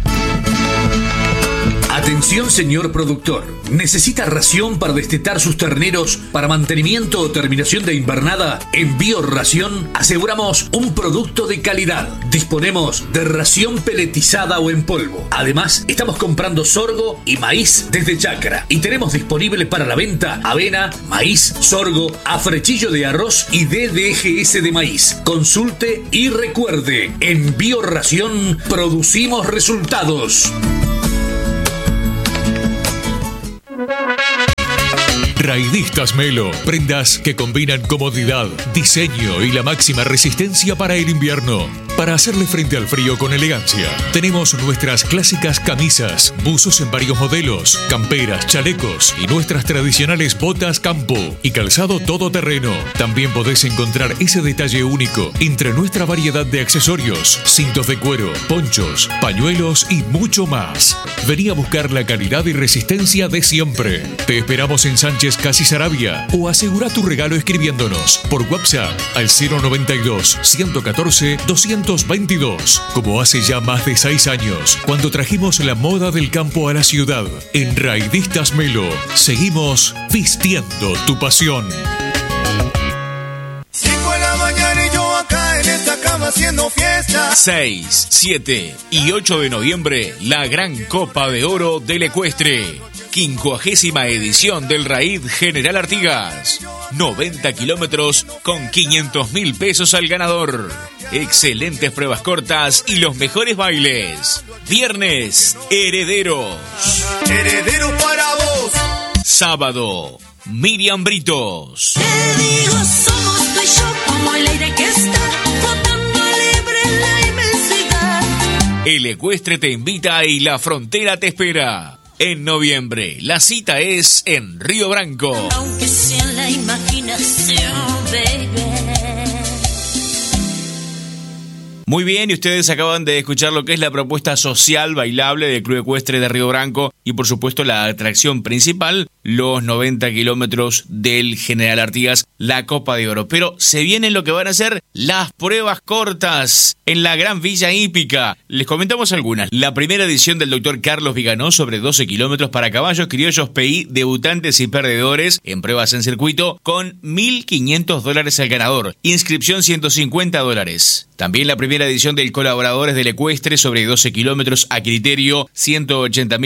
Atención, señor productor. ¿Necesita ración para destetar sus terneros para mantenimiento o terminación de invernada? En Bioración aseguramos un producto de calidad. Disponemos de ración peletizada o en polvo. Además, estamos comprando sorgo y maíz desde Chacra. Y tenemos disponible para la venta avena, maíz, sorgo, afrechillo de arroz y D D G S de maíz. Consulte y recuerde, en Bioración producimos resultados. Raidistas Melo, prendas que combinan comodidad, diseño y la máxima resistencia para el invierno. Para hacerle frente al frío con elegancia, tenemos nuestras clásicas camisas, buzos en varios modelos, camperas, chalecos y nuestras tradicionales botas campo y calzado todoterreno. También podés encontrar ese detalle único entre nuestra variedad de accesorios, cintos de cuero, ponchos, pañuelos y mucho más. Vení a buscar la calidad y resistencia de siempre. Te esperamos en Sánchez Casi Sarabia o asegura tu regalo escribiéndonos por WhatsApp al cero noventa y dos, ciento catorce, doscientos veintidós, como hace ya más de seis años, cuando trajimos la moda del campo a la ciudad. En Raidistas Melo, seguimos vistiendo tu pasión. cinco de la mañana y yo acá en esta cama haciendo fiesta. seis, siete y ocho de noviembre, la gran Copa de Oro del Ecuestre. Quincuagésima edición del Raid General Artigas. noventa kilómetros con quinientos mil pesos al ganador. Excelentes pruebas cortas y los mejores bailes. Viernes, Herederos. Herederos para vos. Sábado, Miriam Britos. Te digo, somos tú y yo como el aire que está flotando libre en la inmensidad. El Ecuestre te invita y la frontera te espera. En noviembre, la cita es en Río Branco. Aunque sea la imaginación, baby. Muy bien, y ustedes acaban de escuchar lo que es la propuesta social bailable del Club Ecuestre de Río Branco y por supuesto la atracción principal, los noventa kilómetros del General Artigas, la Copa de Oro. Pero se vienen lo que van a ser las pruebas cortas en la Gran Villa Hípica. Les comentamos algunas. La primera edición del doctor Carlos Viganó sobre doce kilómetros para caballos criollos P I, debutantes y perdedores en pruebas en circuito con mil quinientos dólares al ganador. Inscripción ciento cincuenta dólares. También la primera edición del Colaboradores del Ecuestre sobre doce kilómetros a criterio, ciento ochenta mil pesos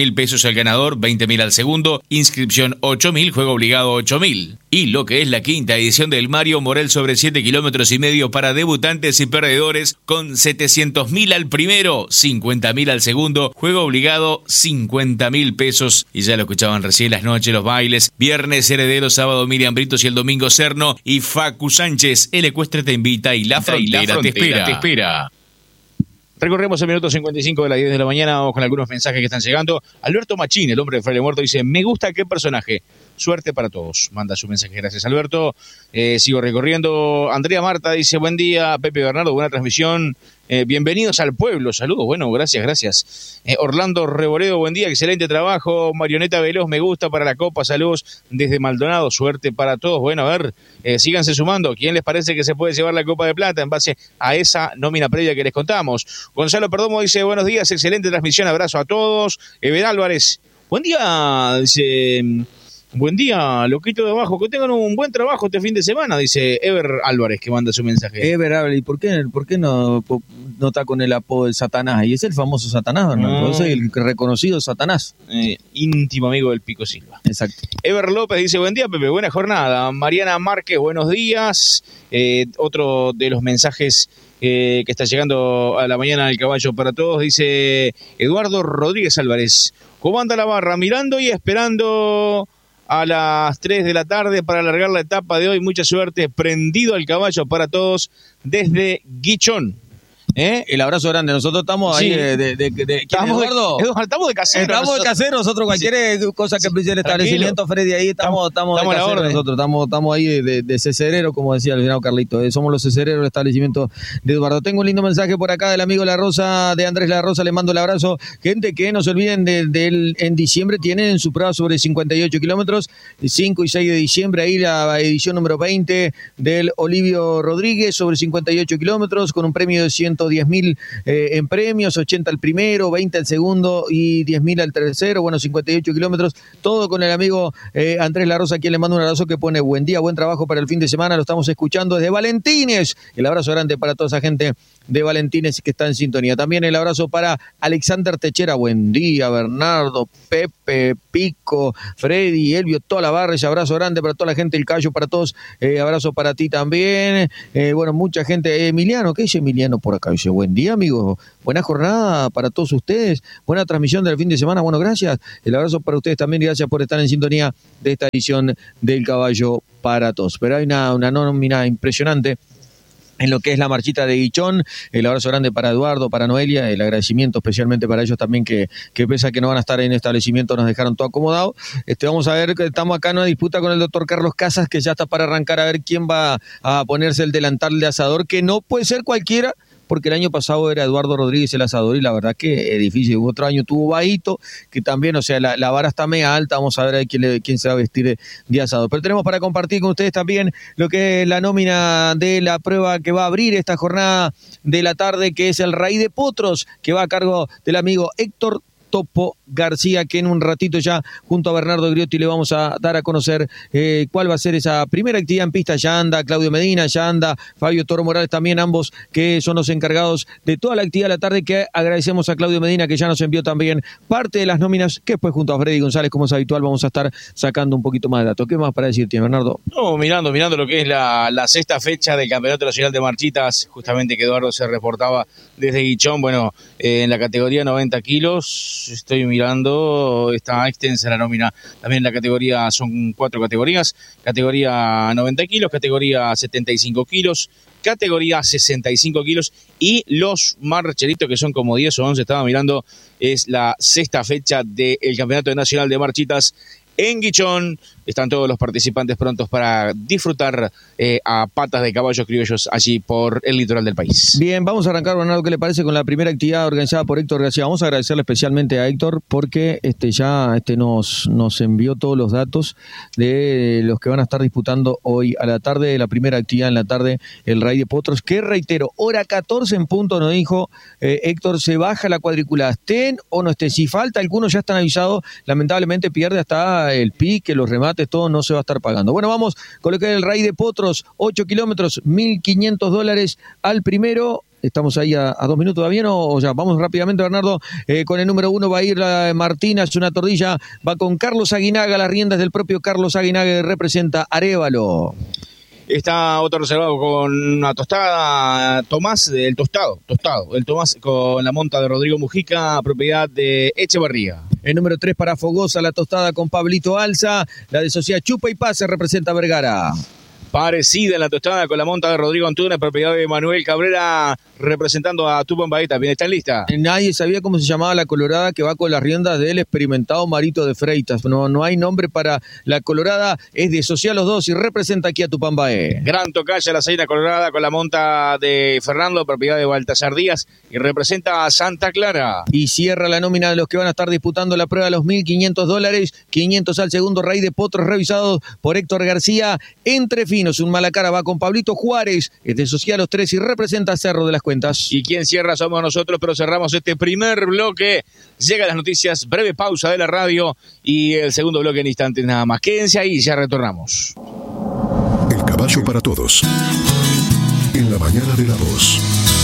pesos al ganador, veinte mil al segundo, inscripción ocho mil, juego obligado ocho mil. Y lo que es la quinta edición del Mario Morel sobre siete kilómetros y medio para debutantes y perdedores, con setecientos mil al primero, cincuenta mil al segundo, juego obligado cincuenta mil pesos. Y ya lo escuchaban recién, las noches, los bailes, viernes Heredero, sábado Miriam Britos y el domingo Cerno y Facu Sánchez. El Ecuestre te invita y la frontera, y la frontera te espera. Te espera. Recorremos el minuto cincuenta y cinco de las diez de la mañana. Vamos con algunos mensajes que están llegando. Alberto Machín, el hombre de Fraile Muerto, dice: me gusta qué personaje. Suerte para todos. Manda su mensaje. Gracias, Alberto. Eh, sigo recorriendo. Andrea Marta dice: buen día, Pepe Bernardo, buena transmisión. Eh, bienvenidos al pueblo. Saludos. Bueno, gracias, gracias. Eh, Orlando Reboredo, buen día, excelente trabajo. Marioneta Veloz, me gusta para la Copa. Saludos desde Maldonado. Suerte para todos. Bueno, a ver, eh, síganse sumando. ¿Quién les parece que se puede llevar la Copa de Plata en base a esa nómina previa que les contamos? Gonzalo Perdomo dice: buenos días, excelente transmisión. Abrazo a todos. Eber Álvarez, buen día, dice... Buen día, loquito de abajo, que tengan un buen trabajo este fin de semana, dice Ever Álvarez, que manda su mensaje. Ever Álvarez, ¿y por qué, por qué no, no está con el apodo del Satanás? Y es el famoso Satanás, Bernardo, no. Soy el reconocido Satanás. Eh, íntimo amigo del Pico Silva. Exacto. Ever López dice: buen día, Pepe, buena jornada. Mariana Márquez, buenos días. Eh, otro de los mensajes eh, que está llegando a la mañana del Caballo para Todos, dice Eduardo Rodríguez Álvarez: ¿cómo anda la barra? Mirando y esperando a las tres de la tarde para alargar la etapa de hoy. Mucha suerte, prendido al Caballo para Todos desde Guichón. ¿Eh? El abrazo grande. Nosotros estamos ahí sí. de, de, de, de estamos, de, estamos de casero. Estamos nosotros. de casero. Nosotros cualquier sí. cosa que precise el establecimiento, Freddy, ahí estamos, estamos, estamos de casero nosotros. Estamos, estamos ahí de, de, de cecerero, como decía el general Carlito. Eh, somos los cecereros del establecimiento de Eduardo. Tengo un lindo mensaje por acá del amigo La Rosa, de Andrés La Rosa. Le mando el abrazo. Gente, que no se olviden de, de él. En diciembre tienen su prueba sobre cincuenta y ocho kilómetros, cinco y seis de diciembre. Ahí la edición número veinte del Olivio Rodríguez sobre cincuenta y ocho kilómetros, con un premio de ciento diez mil eh, en premios, ochenta al primero, veinte al segundo y diez mil al tercero. Bueno, cincuenta y ocho kilómetros, todo con el amigo eh, Andrés La Rosa, a quien le mando un abrazo, que pone buen día, buen trabajo para el fin de semana. Lo estamos escuchando desde Valentines. El abrazo grande para toda esa gente de Valentines que está en sintonía. También el abrazo para Alexander Techera. Buen día, Bernardo, Pepe, Pico, Freddy, Elvio, toda la barra. Ese abrazo grande para toda la gente del Cayo, para todos. Eh, abrazo para ti también. Eh, bueno, mucha gente. Eh, Emiliano, ¿qué dice Emiliano por acá? Dice: buen día, amigo. Buena jornada para todos ustedes. Buena transmisión del fin de semana. Bueno, gracias. El abrazo para ustedes también y gracias por estar en sintonía de esta edición del Caballo para Todos. Pero hay una, una nómina impresionante en lo que es la marchita de Guichón. El abrazo grande para Eduardo, para Noelia, el agradecimiento especialmente para ellos también, que, que pese a que no van a estar en el establecimiento, nos dejaron todo acomodado. Este, vamos a ver, que estamos acá en una disputa con el doctor Carlos Casas, que ya está para arrancar, a ver quién va a ponerse el delantal de asador, que no puede ser cualquiera, porque el año pasado era Eduardo Rodríguez el asador y la verdad que es difícil. Otro año tuvo Baito, que también, o sea, la, la vara está media alta. Vamos a ver a quién, le, quién se va a vestir de, de asador. Pero tenemos para compartir con ustedes también lo que es la nómina de la prueba que va a abrir esta jornada de la tarde, que es el Raíz de Potros, que va a cargo del amigo Héctor Topo García, que en un ratito ya junto a Bernardo Griotti le vamos a dar a conocer eh, cuál va a ser esa primera actividad en pista. Ya anda Claudio Medina, ya anda Fabio Toro Morales también, ambos que son los encargados de toda la actividad de la tarde, que agradecemos a Claudio Medina, que ya nos envió también parte de las nóminas, que después junto a Freddy González, como es habitual, vamos a estar sacando un poquito más de datos. ¿Qué más para decirte, Bernardo? No, mirando, mirando lo que es la, la sexta fecha del Campeonato Nacional de Marchitas, justamente que Eduardo se reportaba desde Guichón. Bueno, eh, en la categoría noventa kilos, estoy mirando, está extensa la nómina. También en la categoría, son cuatro categorías: categoría noventa kilos, categoría setenta y cinco kilos, categoría sesenta y cinco kilos, y los marcheritos, que son como diez o once, estaba mirando, es la sexta fecha del Campeonato Nacional de Marchitas en Guichón. Están todos los participantes prontos para disfrutar eh, a patas de caballos criollos allí por el litoral del país. Bien, vamos a arrancar, Bernardo, ¿qué le parece con la primera actividad organizada por Héctor García? Vamos a agradecerle especialmente a Héctor, porque este ya este nos, nos envió todos los datos de los que van a estar disputando hoy a la tarde, la primera actividad en la tarde, el Raíz de Potros, que reitero, hora catorce en punto, nos dijo eh, Héctor, se baja la cuadrícula, estén o no estén. Si falta, algunos ya están avisados, lamentablemente pierde hasta el pique, los remates, todo no se va a estar pagando. Bueno, vamos con lo que es el Raíz de Potros, ocho kilómetros, mil quinientos dólares al primero, estamos ahí a, a dos minutos, ¿va bien o, o ya? Vamos rápidamente, Bernardo, eh, con el número uno va a ir la Martina, es una tordilla, va con Carlos Aguinaga, las riendas del propio Carlos Aguinaga que representa Arévalo. Está otro reservado con una tostada, Tomás, el tostado, tostado, el Tomás con la monta de Rodrigo Mujica, propiedad de Echevarría. El número tres para Fogosa, la tostada con Pablito Alza, la de Sociedad Chupa y Pase representa Vergara. Parecida en la tostada con la monta de Rodrigo Antunes, propiedad de Manuel Cabrera, representando a Tupán Baeta. Bien, ¿están lista? Nadie sabía cómo se llamaba la colorada que va con las riendas del experimentado Marito de Freitas. No, no hay nombre para la colorada, es de Social los dos y representa aquí a Tupán Bae. Gran tocaya la Zaina Colorada con la monta de Fernando, propiedad de Baltasar Díaz, y representa a Santa Clara. Y cierra la nómina de los que van a estar disputando la prueba de los mil quinientos dólares, quinientos al segundo, raíz de potros revisados por Héctor García. Entre finos, un Malacara va con Pablito Juárez, es de Social los tres y representa a Cerro de las Cuentas. Y quien cierra somos nosotros, pero cerramos este primer bloque. Llegan las noticias, breve pausa de la radio y el segundo bloque en instantes nada más. Quédense ahí, ya retornamos. El caballo para todos. En la mañana de La Voz.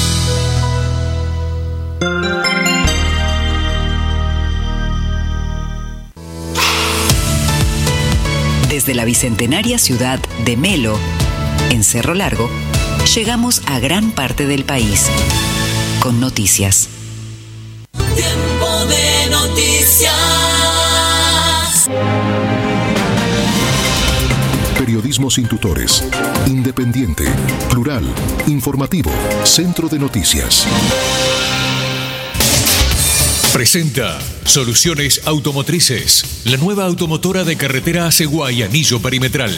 Desde la bicentenaria ciudad de Melo, en Cerro Largo, llegamos a gran parte del país con noticias. Tiempo de noticias. Periodismo sin tutores, independiente, plural, informativo, centro de noticias. Presenta Soluciones Automotrices, la nueva automotora de carretera Aceguay Anillo Perimetral.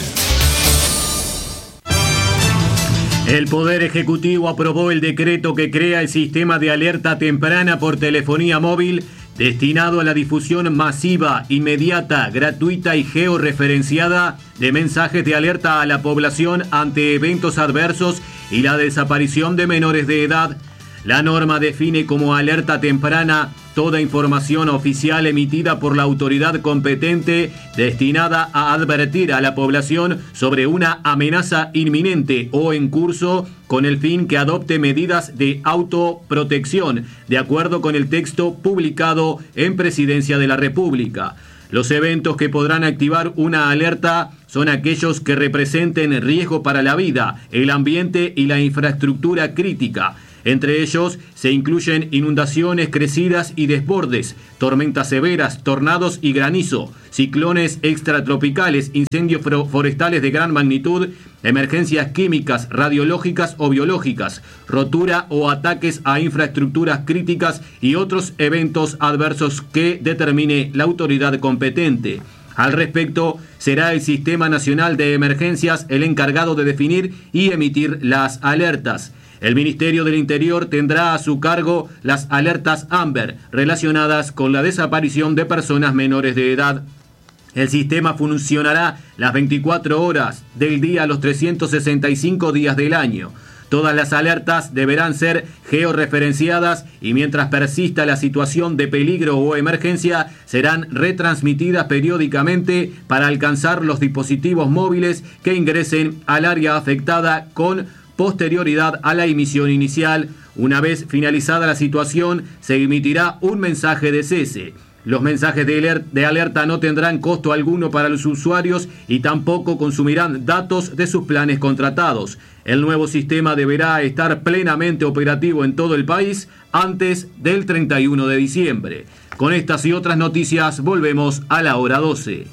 El Poder Ejecutivo aprobó el decreto que crea el sistema de alerta temprana por telefonía móvil destinado a la difusión masiva, inmediata, gratuita y georreferenciada de mensajes de alerta a la población ante eventos adversos y la desaparición de menores de edad. La norma define como alerta temprana toda información oficial emitida por la autoridad competente destinada a advertir a la población sobre una amenaza inminente o en curso con el fin que adopte medidas de autoprotección, de acuerdo con el texto publicado en Presidencia de la República. Los eventos que podrán activar una alerta son aquellos que representen riesgo para la vida, el ambiente y la infraestructura crítica. Entre ellos se incluyen inundaciones, crecidas y desbordes, tormentas severas, tornados y granizo, ciclones extratropicales, incendios forestales de gran magnitud, emergencias químicas, radiológicas o biológicas, rotura o ataques a infraestructuras críticas y otros eventos adversos que determine la autoridad competente. Al respecto, será el Sistema Nacional de Emergencias el encargado de definir y emitir las alertas. El Ministerio del Interior tendrá a su cargo las alertas AMBER relacionadas con la desaparición de personas menores de edad. El sistema funcionará las veinticuatro horas del día, los trescientos sesenta y cinco días del año. Todas las alertas deberán ser georreferenciadas y mientras persista la situación de peligro o emergencia, serán retransmitidas periódicamente para alcanzar los dispositivos móviles que ingresen al área afectada con posterioridad a la emisión inicial. Una vez finalizada la situación, se emitirá un mensaje de cese. Los mensajes de alerta, de alerta no tendrán costo alguno para los usuarios y tampoco consumirán datos de sus planes contratados. El nuevo sistema deberá estar plenamente operativo en todo el país antes del treinta y uno de diciembre. Con estas y otras noticias volvemos a la hora doce.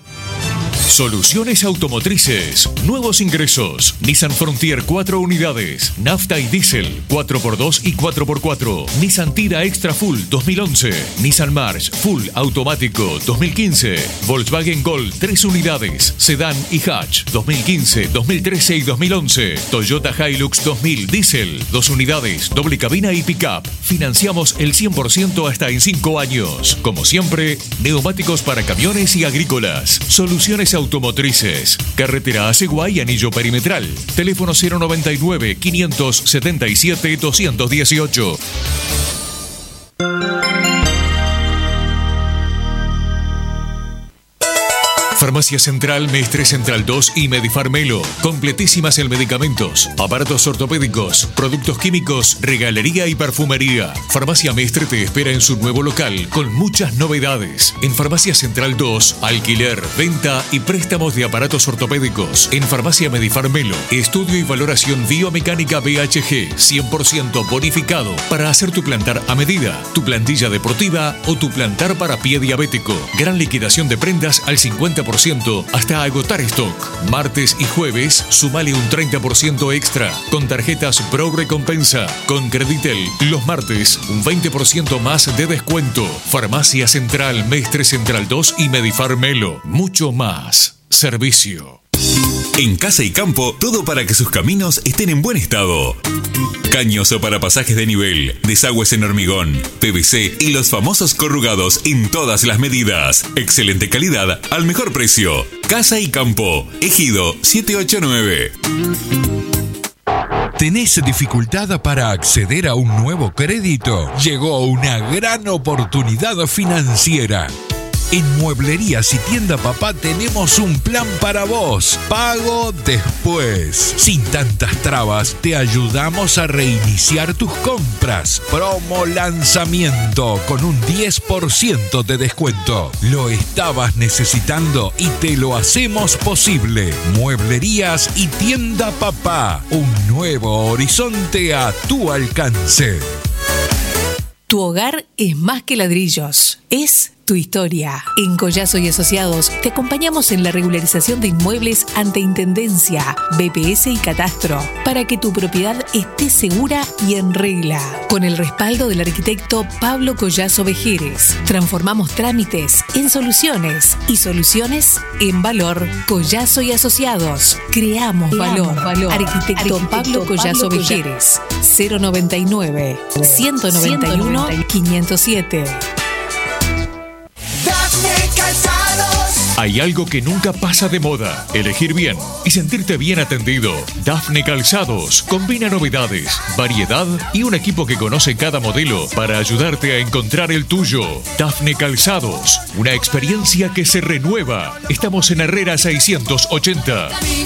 Soluciones Automotrices. Nuevos ingresos. Nissan Frontier cuatro unidades. Nafta y diésel cuatro por dos y cuatro por cuatro. Nissan Tira Extra Full dos mil once. Nissan March Full Automático dos mil quince. Volkswagen Gol tres unidades. Sedán y Hatch dos mil quince, dos mil trece y dos mil once. Toyota Hilux dos mil diésel dos unidades. Doble cabina y pickup. Financiamos el cien por ciento hasta en cinco años. Como siempre, neumáticos para camiones y agrícolas. Soluciones Automotrices. Carretera Aceguay Anillo Perimetral. Teléfono cero noventa y nueve, quinientos setenta y siete, doscientos dieciocho. Farmacia Central, Mestre Central dos y Medifarmelo. Completísimas en medicamentos, aparatos ortopédicos, productos químicos, regalería y perfumería. Farmacia Mestre te espera en su nuevo local con muchas novedades. En Farmacia Central dos, alquiler, venta y préstamos de aparatos ortopédicos. En Farmacia Medifarmelo, estudio y valoración biomecánica B H G, cien por ciento bonificado para hacer tu plantar a medida, tu plantilla deportiva o tu plantar para pie diabético. Gran liquidación de prendas al cincuenta por ciento hasta agotar stock. Martes y jueves, sumale un treinta por ciento extra con tarjetas Pro Recompensa. Con Creditel, los martes, un veinte por ciento más de descuento. Farmacia Central, Mestre Central dos y Medifarmelo. Mucho más servicio. En Casa y Campo, todo para que sus caminos estén en buen estado. Caños para pasajes de nivel, desagües en hormigón, P V C y los famosos corrugados en todas las medidas. Excelente calidad al mejor precio. Casa y Campo, Ejido siete ocho nueve. ¿Tenés dificultad para acceder a un nuevo crédito? Llegó una gran oportunidad financiera. En Mueblerías y Tienda Papá tenemos un plan para vos. Pago después. Sin tantas trabas, te ayudamos a reiniciar tus compras. Promo lanzamiento con un diez por ciento de descuento. Lo estabas necesitando y te lo hacemos posible. Mueblerías y Tienda Papá. Un nuevo horizonte a tu alcance. Tu hogar es más que ladrillos, es tu historia. En Collazo y Asociados te acompañamos en la regularización de inmuebles ante Intendencia, B P S y Catastro, para que tu propiedad esté segura y en regla. Con el respaldo del arquitecto Pablo Collazo Vejeres, transformamos trámites en soluciones y soluciones en valor. Collazo y Asociados, creamos, creamos valor. valor. Arquitecto, arquitecto Pablo Collazo Pablo Vejeres, cero noventa y nueve, ciento noventa y uno, quinientos siete. Hay algo que nunca pasa de moda: elegir bien y sentirte bien atendido. Dafne Calzados combina novedades, variedad y un equipo que conoce cada modelo para ayudarte a encontrar el tuyo. Dafne Calzados, una experiencia que se renueva. Estamos en Herrera seiscientos ochenta.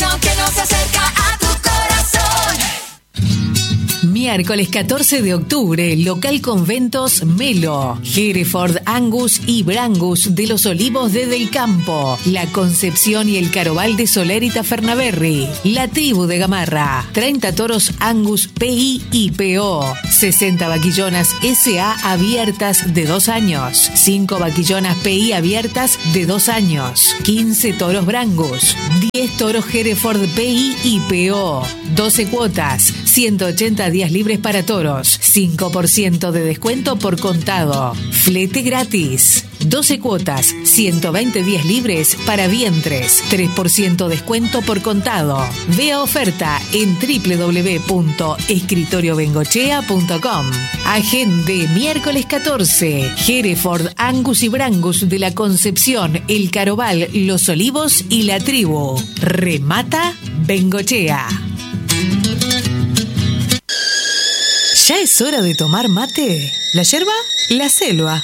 Miércoles catorce de octubre, local Conventos Melo, Hereford, Angus y Brangus de los Olivos de Del Campo, La Concepción y el Carobal de Soler y Tafernaberry, La Tribu de Gamarra, treinta toros Angus P I y P O, sesenta vaquillonas S A abiertas de dos años, cinco vaquillonas P I abiertas de dos años, quince toros Brangus, diez toros Hereford P I y P O, doce cuotas, ciento ochenta días libres para toros, cinco por ciento de descuento por contado, flete gratis, doce cuotas, ciento veinte días libres para vientres, tres por ciento descuento por contado. Vea oferta en doble u doble u doble u punto escritorio bengochea punto com. Agende miércoles catorce, Hereford, Angus y Brangus de la Concepción, El Carobal, Los Olivos y La Tribu. Remata Bengochea. ¿Ya es hora de tomar mate? ¿La yerba? La selva.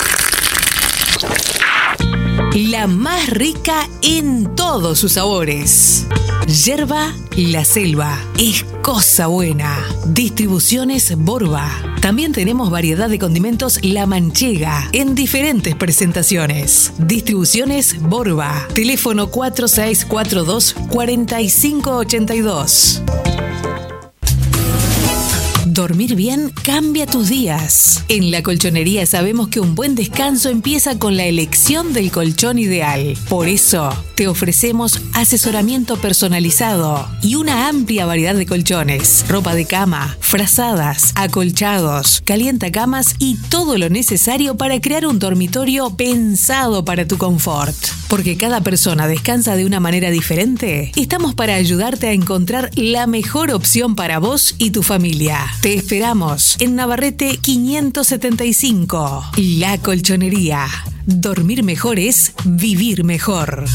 La más rica en todos sus sabores. Yerba La Selva. Es cosa buena. Distribuciones Borba. También tenemos variedad de condimentos La Manchega en diferentes presentaciones. Distribuciones Borba. Teléfono cuatro seis cuatro dos, cuatro cinco ocho dos. Dormir bien cambia tus días. En La Colchonería sabemos que un buen descanso empieza con la elección del colchón ideal. Por eso, te ofrecemos asesoramiento personalizado y una amplia variedad de colchones, ropa de cama, frazadas, acolchados, calientacamas y todo lo necesario para crear un dormitorio pensado para tu confort. Porque cada persona descansa de una manera diferente, estamos para ayudarte a encontrar la mejor opción para vos y tu familia. Te esperamos en Navarrete quinientos setenta y cinco. La Colchonería. Dormir mejor es vivir mejor.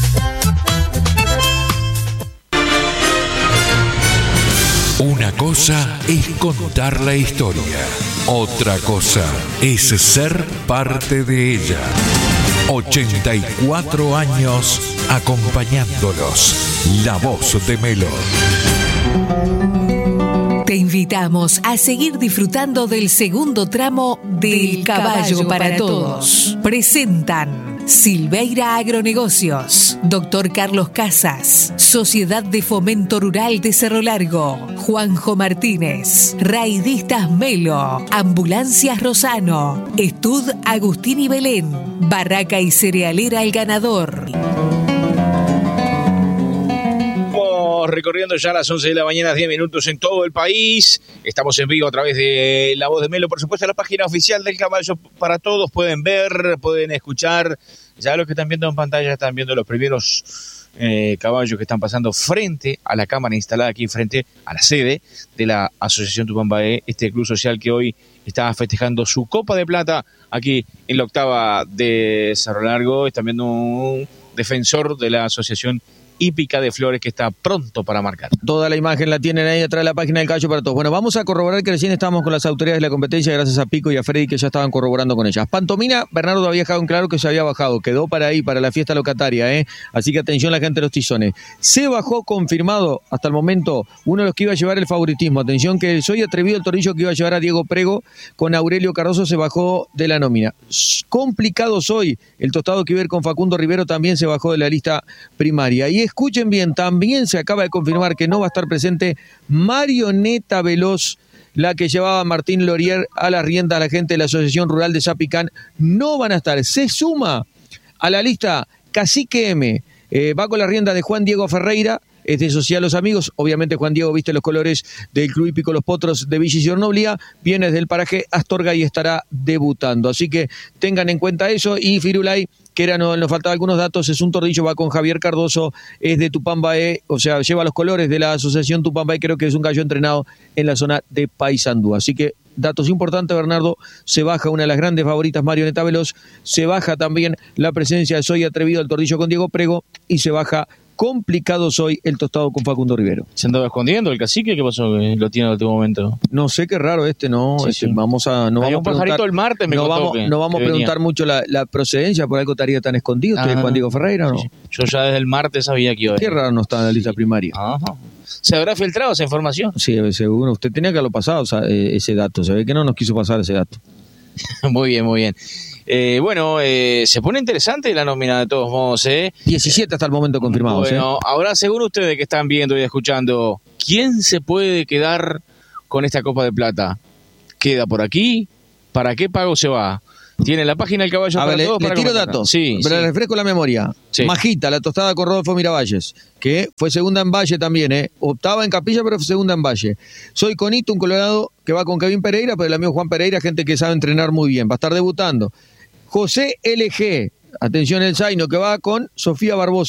Una cosa es contar la historia. Otra cosa es ser parte de ella. ochenta y cuatro años acompañándolos. La voz de Melo. Te invitamos a seguir disfrutando del segundo tramo del Caballo para Todos. Presentan Silveira Agronegocios, Doctor Carlos Casas, Sociedad de Fomento Rural de Cerro Largo, Juanjo Martínez, Raidistas Melo, Ambulancias Rosano, Estud Agustín y Belén, Barraca y Cerealera El Ganador. Recorriendo ya a las once de la mañana, diez minutos en todo el país. Estamos en vivo a través de La Voz de Melo, por supuesto, la página oficial del Caballo para Todos. Pueden ver, pueden escuchar. Ya los que están viendo en pantalla están viendo los primeros eh, caballos que están pasando frente a la cámara instalada aquí frente a la sede de la Asociación Tupambaé, este club social que hoy está festejando su Copa de Plata aquí en la octava de Cerro Largo. Están viendo un defensor de la Asociación Hípica de Flores que está pronto para marcar. Toda la imagen la tienen ahí atrás de la página del Caballo para Todos. Bueno, vamos a corroborar que recién estábamos con las autoridades de la competencia, gracias a Pico y a Freddy que ya estaban corroborando con ellas. Pantomina, Bernardo había dejado en claro que se había bajado, quedó para ahí, para la fiesta locataria, ¿eh? Así que atención la gente de los tizones. Se bajó confirmado hasta el momento uno de los que iba a llevar el favoritismo. Atención que Soy Atrevido, el torillo que iba a llevar a Diego Prego con Aurelio Cardoso, se bajó de la nómina. Complicado Soy, el tostado que iba a ir con Facundo Rivero, también se bajó de la lista primaria. Y escuchen bien, también se acaba de confirmar que no va a estar presente Marioneta Veloz, la que llevaba a Martín Lorier a las riendas a la gente de la Asociación Rural de Zapicán. No van a estar. Se suma a la lista Cacique M. Eh, va con la rienda de Juan Diego Ferreira, es de Social Los Amigos. Obviamente Juan Diego viste los colores del Club Hípico Los Potros de Villa Isidro Noblía, viene desde el paraje Astorga y estará debutando. Así que tengan en cuenta eso. Y Firulay, que era, no, nos faltaban algunos datos, es un tordillo, va con Javier Cardoso, es de Tupambaé, o sea, lleva los colores de la Asociación Tupambaé, creo que es un gallo entrenado en la zona de Paysandú. Así que datos importantes, Bernardo, se baja una de las grandes favoritas, Marioneta Veloz, se baja también la presencia de Soy Atrevido, el tordillo con Diego Prego, y se baja Complicado Soy, el tostado con Facundo Rivero. ¿Se andaba escondiendo el cacique? ¿Qué pasó? ¿Lo tiene en el último momento? No sé, qué raro este, ¿no? Sí, este, sí. Vamos a... No Hay vamos un pajarito el martes, me no contó vamos, que, no vamos que a preguntar venía. mucho la, la procedencia, por algo estaría tan escondido. ¿Usted es Juan Diego Ferreira o no? Sí. Yo ya desde el martes sabía que iba a Qué raro no está en la lista primaria. Ajá. ¿Se habrá filtrado esa información? Sí, seguro. Usted tenía que haberlo pasado, o sea, ese dato. Se ve que no nos quiso pasar ese dato. Muy bien, muy bien. Eh, bueno, eh, se pone interesante la nómina de todos modos, ¿eh? diecisiete hasta el momento confirmados. Bueno, ¿eh? ahora según ustedes que están viendo y escuchando, ¿quién se puede quedar con esta Copa de Plata? ¿Queda por aquí? ¿Para qué pago se va? Tiene la página del Caballo A para ver, Todos. le, para le tiro comentar. datos, Sí, pero sí. le refresco la memoria. Sí. Majita, la tostada con Rodolfo Miravalles, que fue segunda en Valle también, ¿eh? Optaba en Capilla, pero fue segunda en Valle. Soy Conito, un colorado que va con Kevin Pereira, pero el amigo Juan Pereira, gente que sabe entrenar muy bien, va a estar debutando. José L G, atención el Zaino, que va con Sofía Barbosa.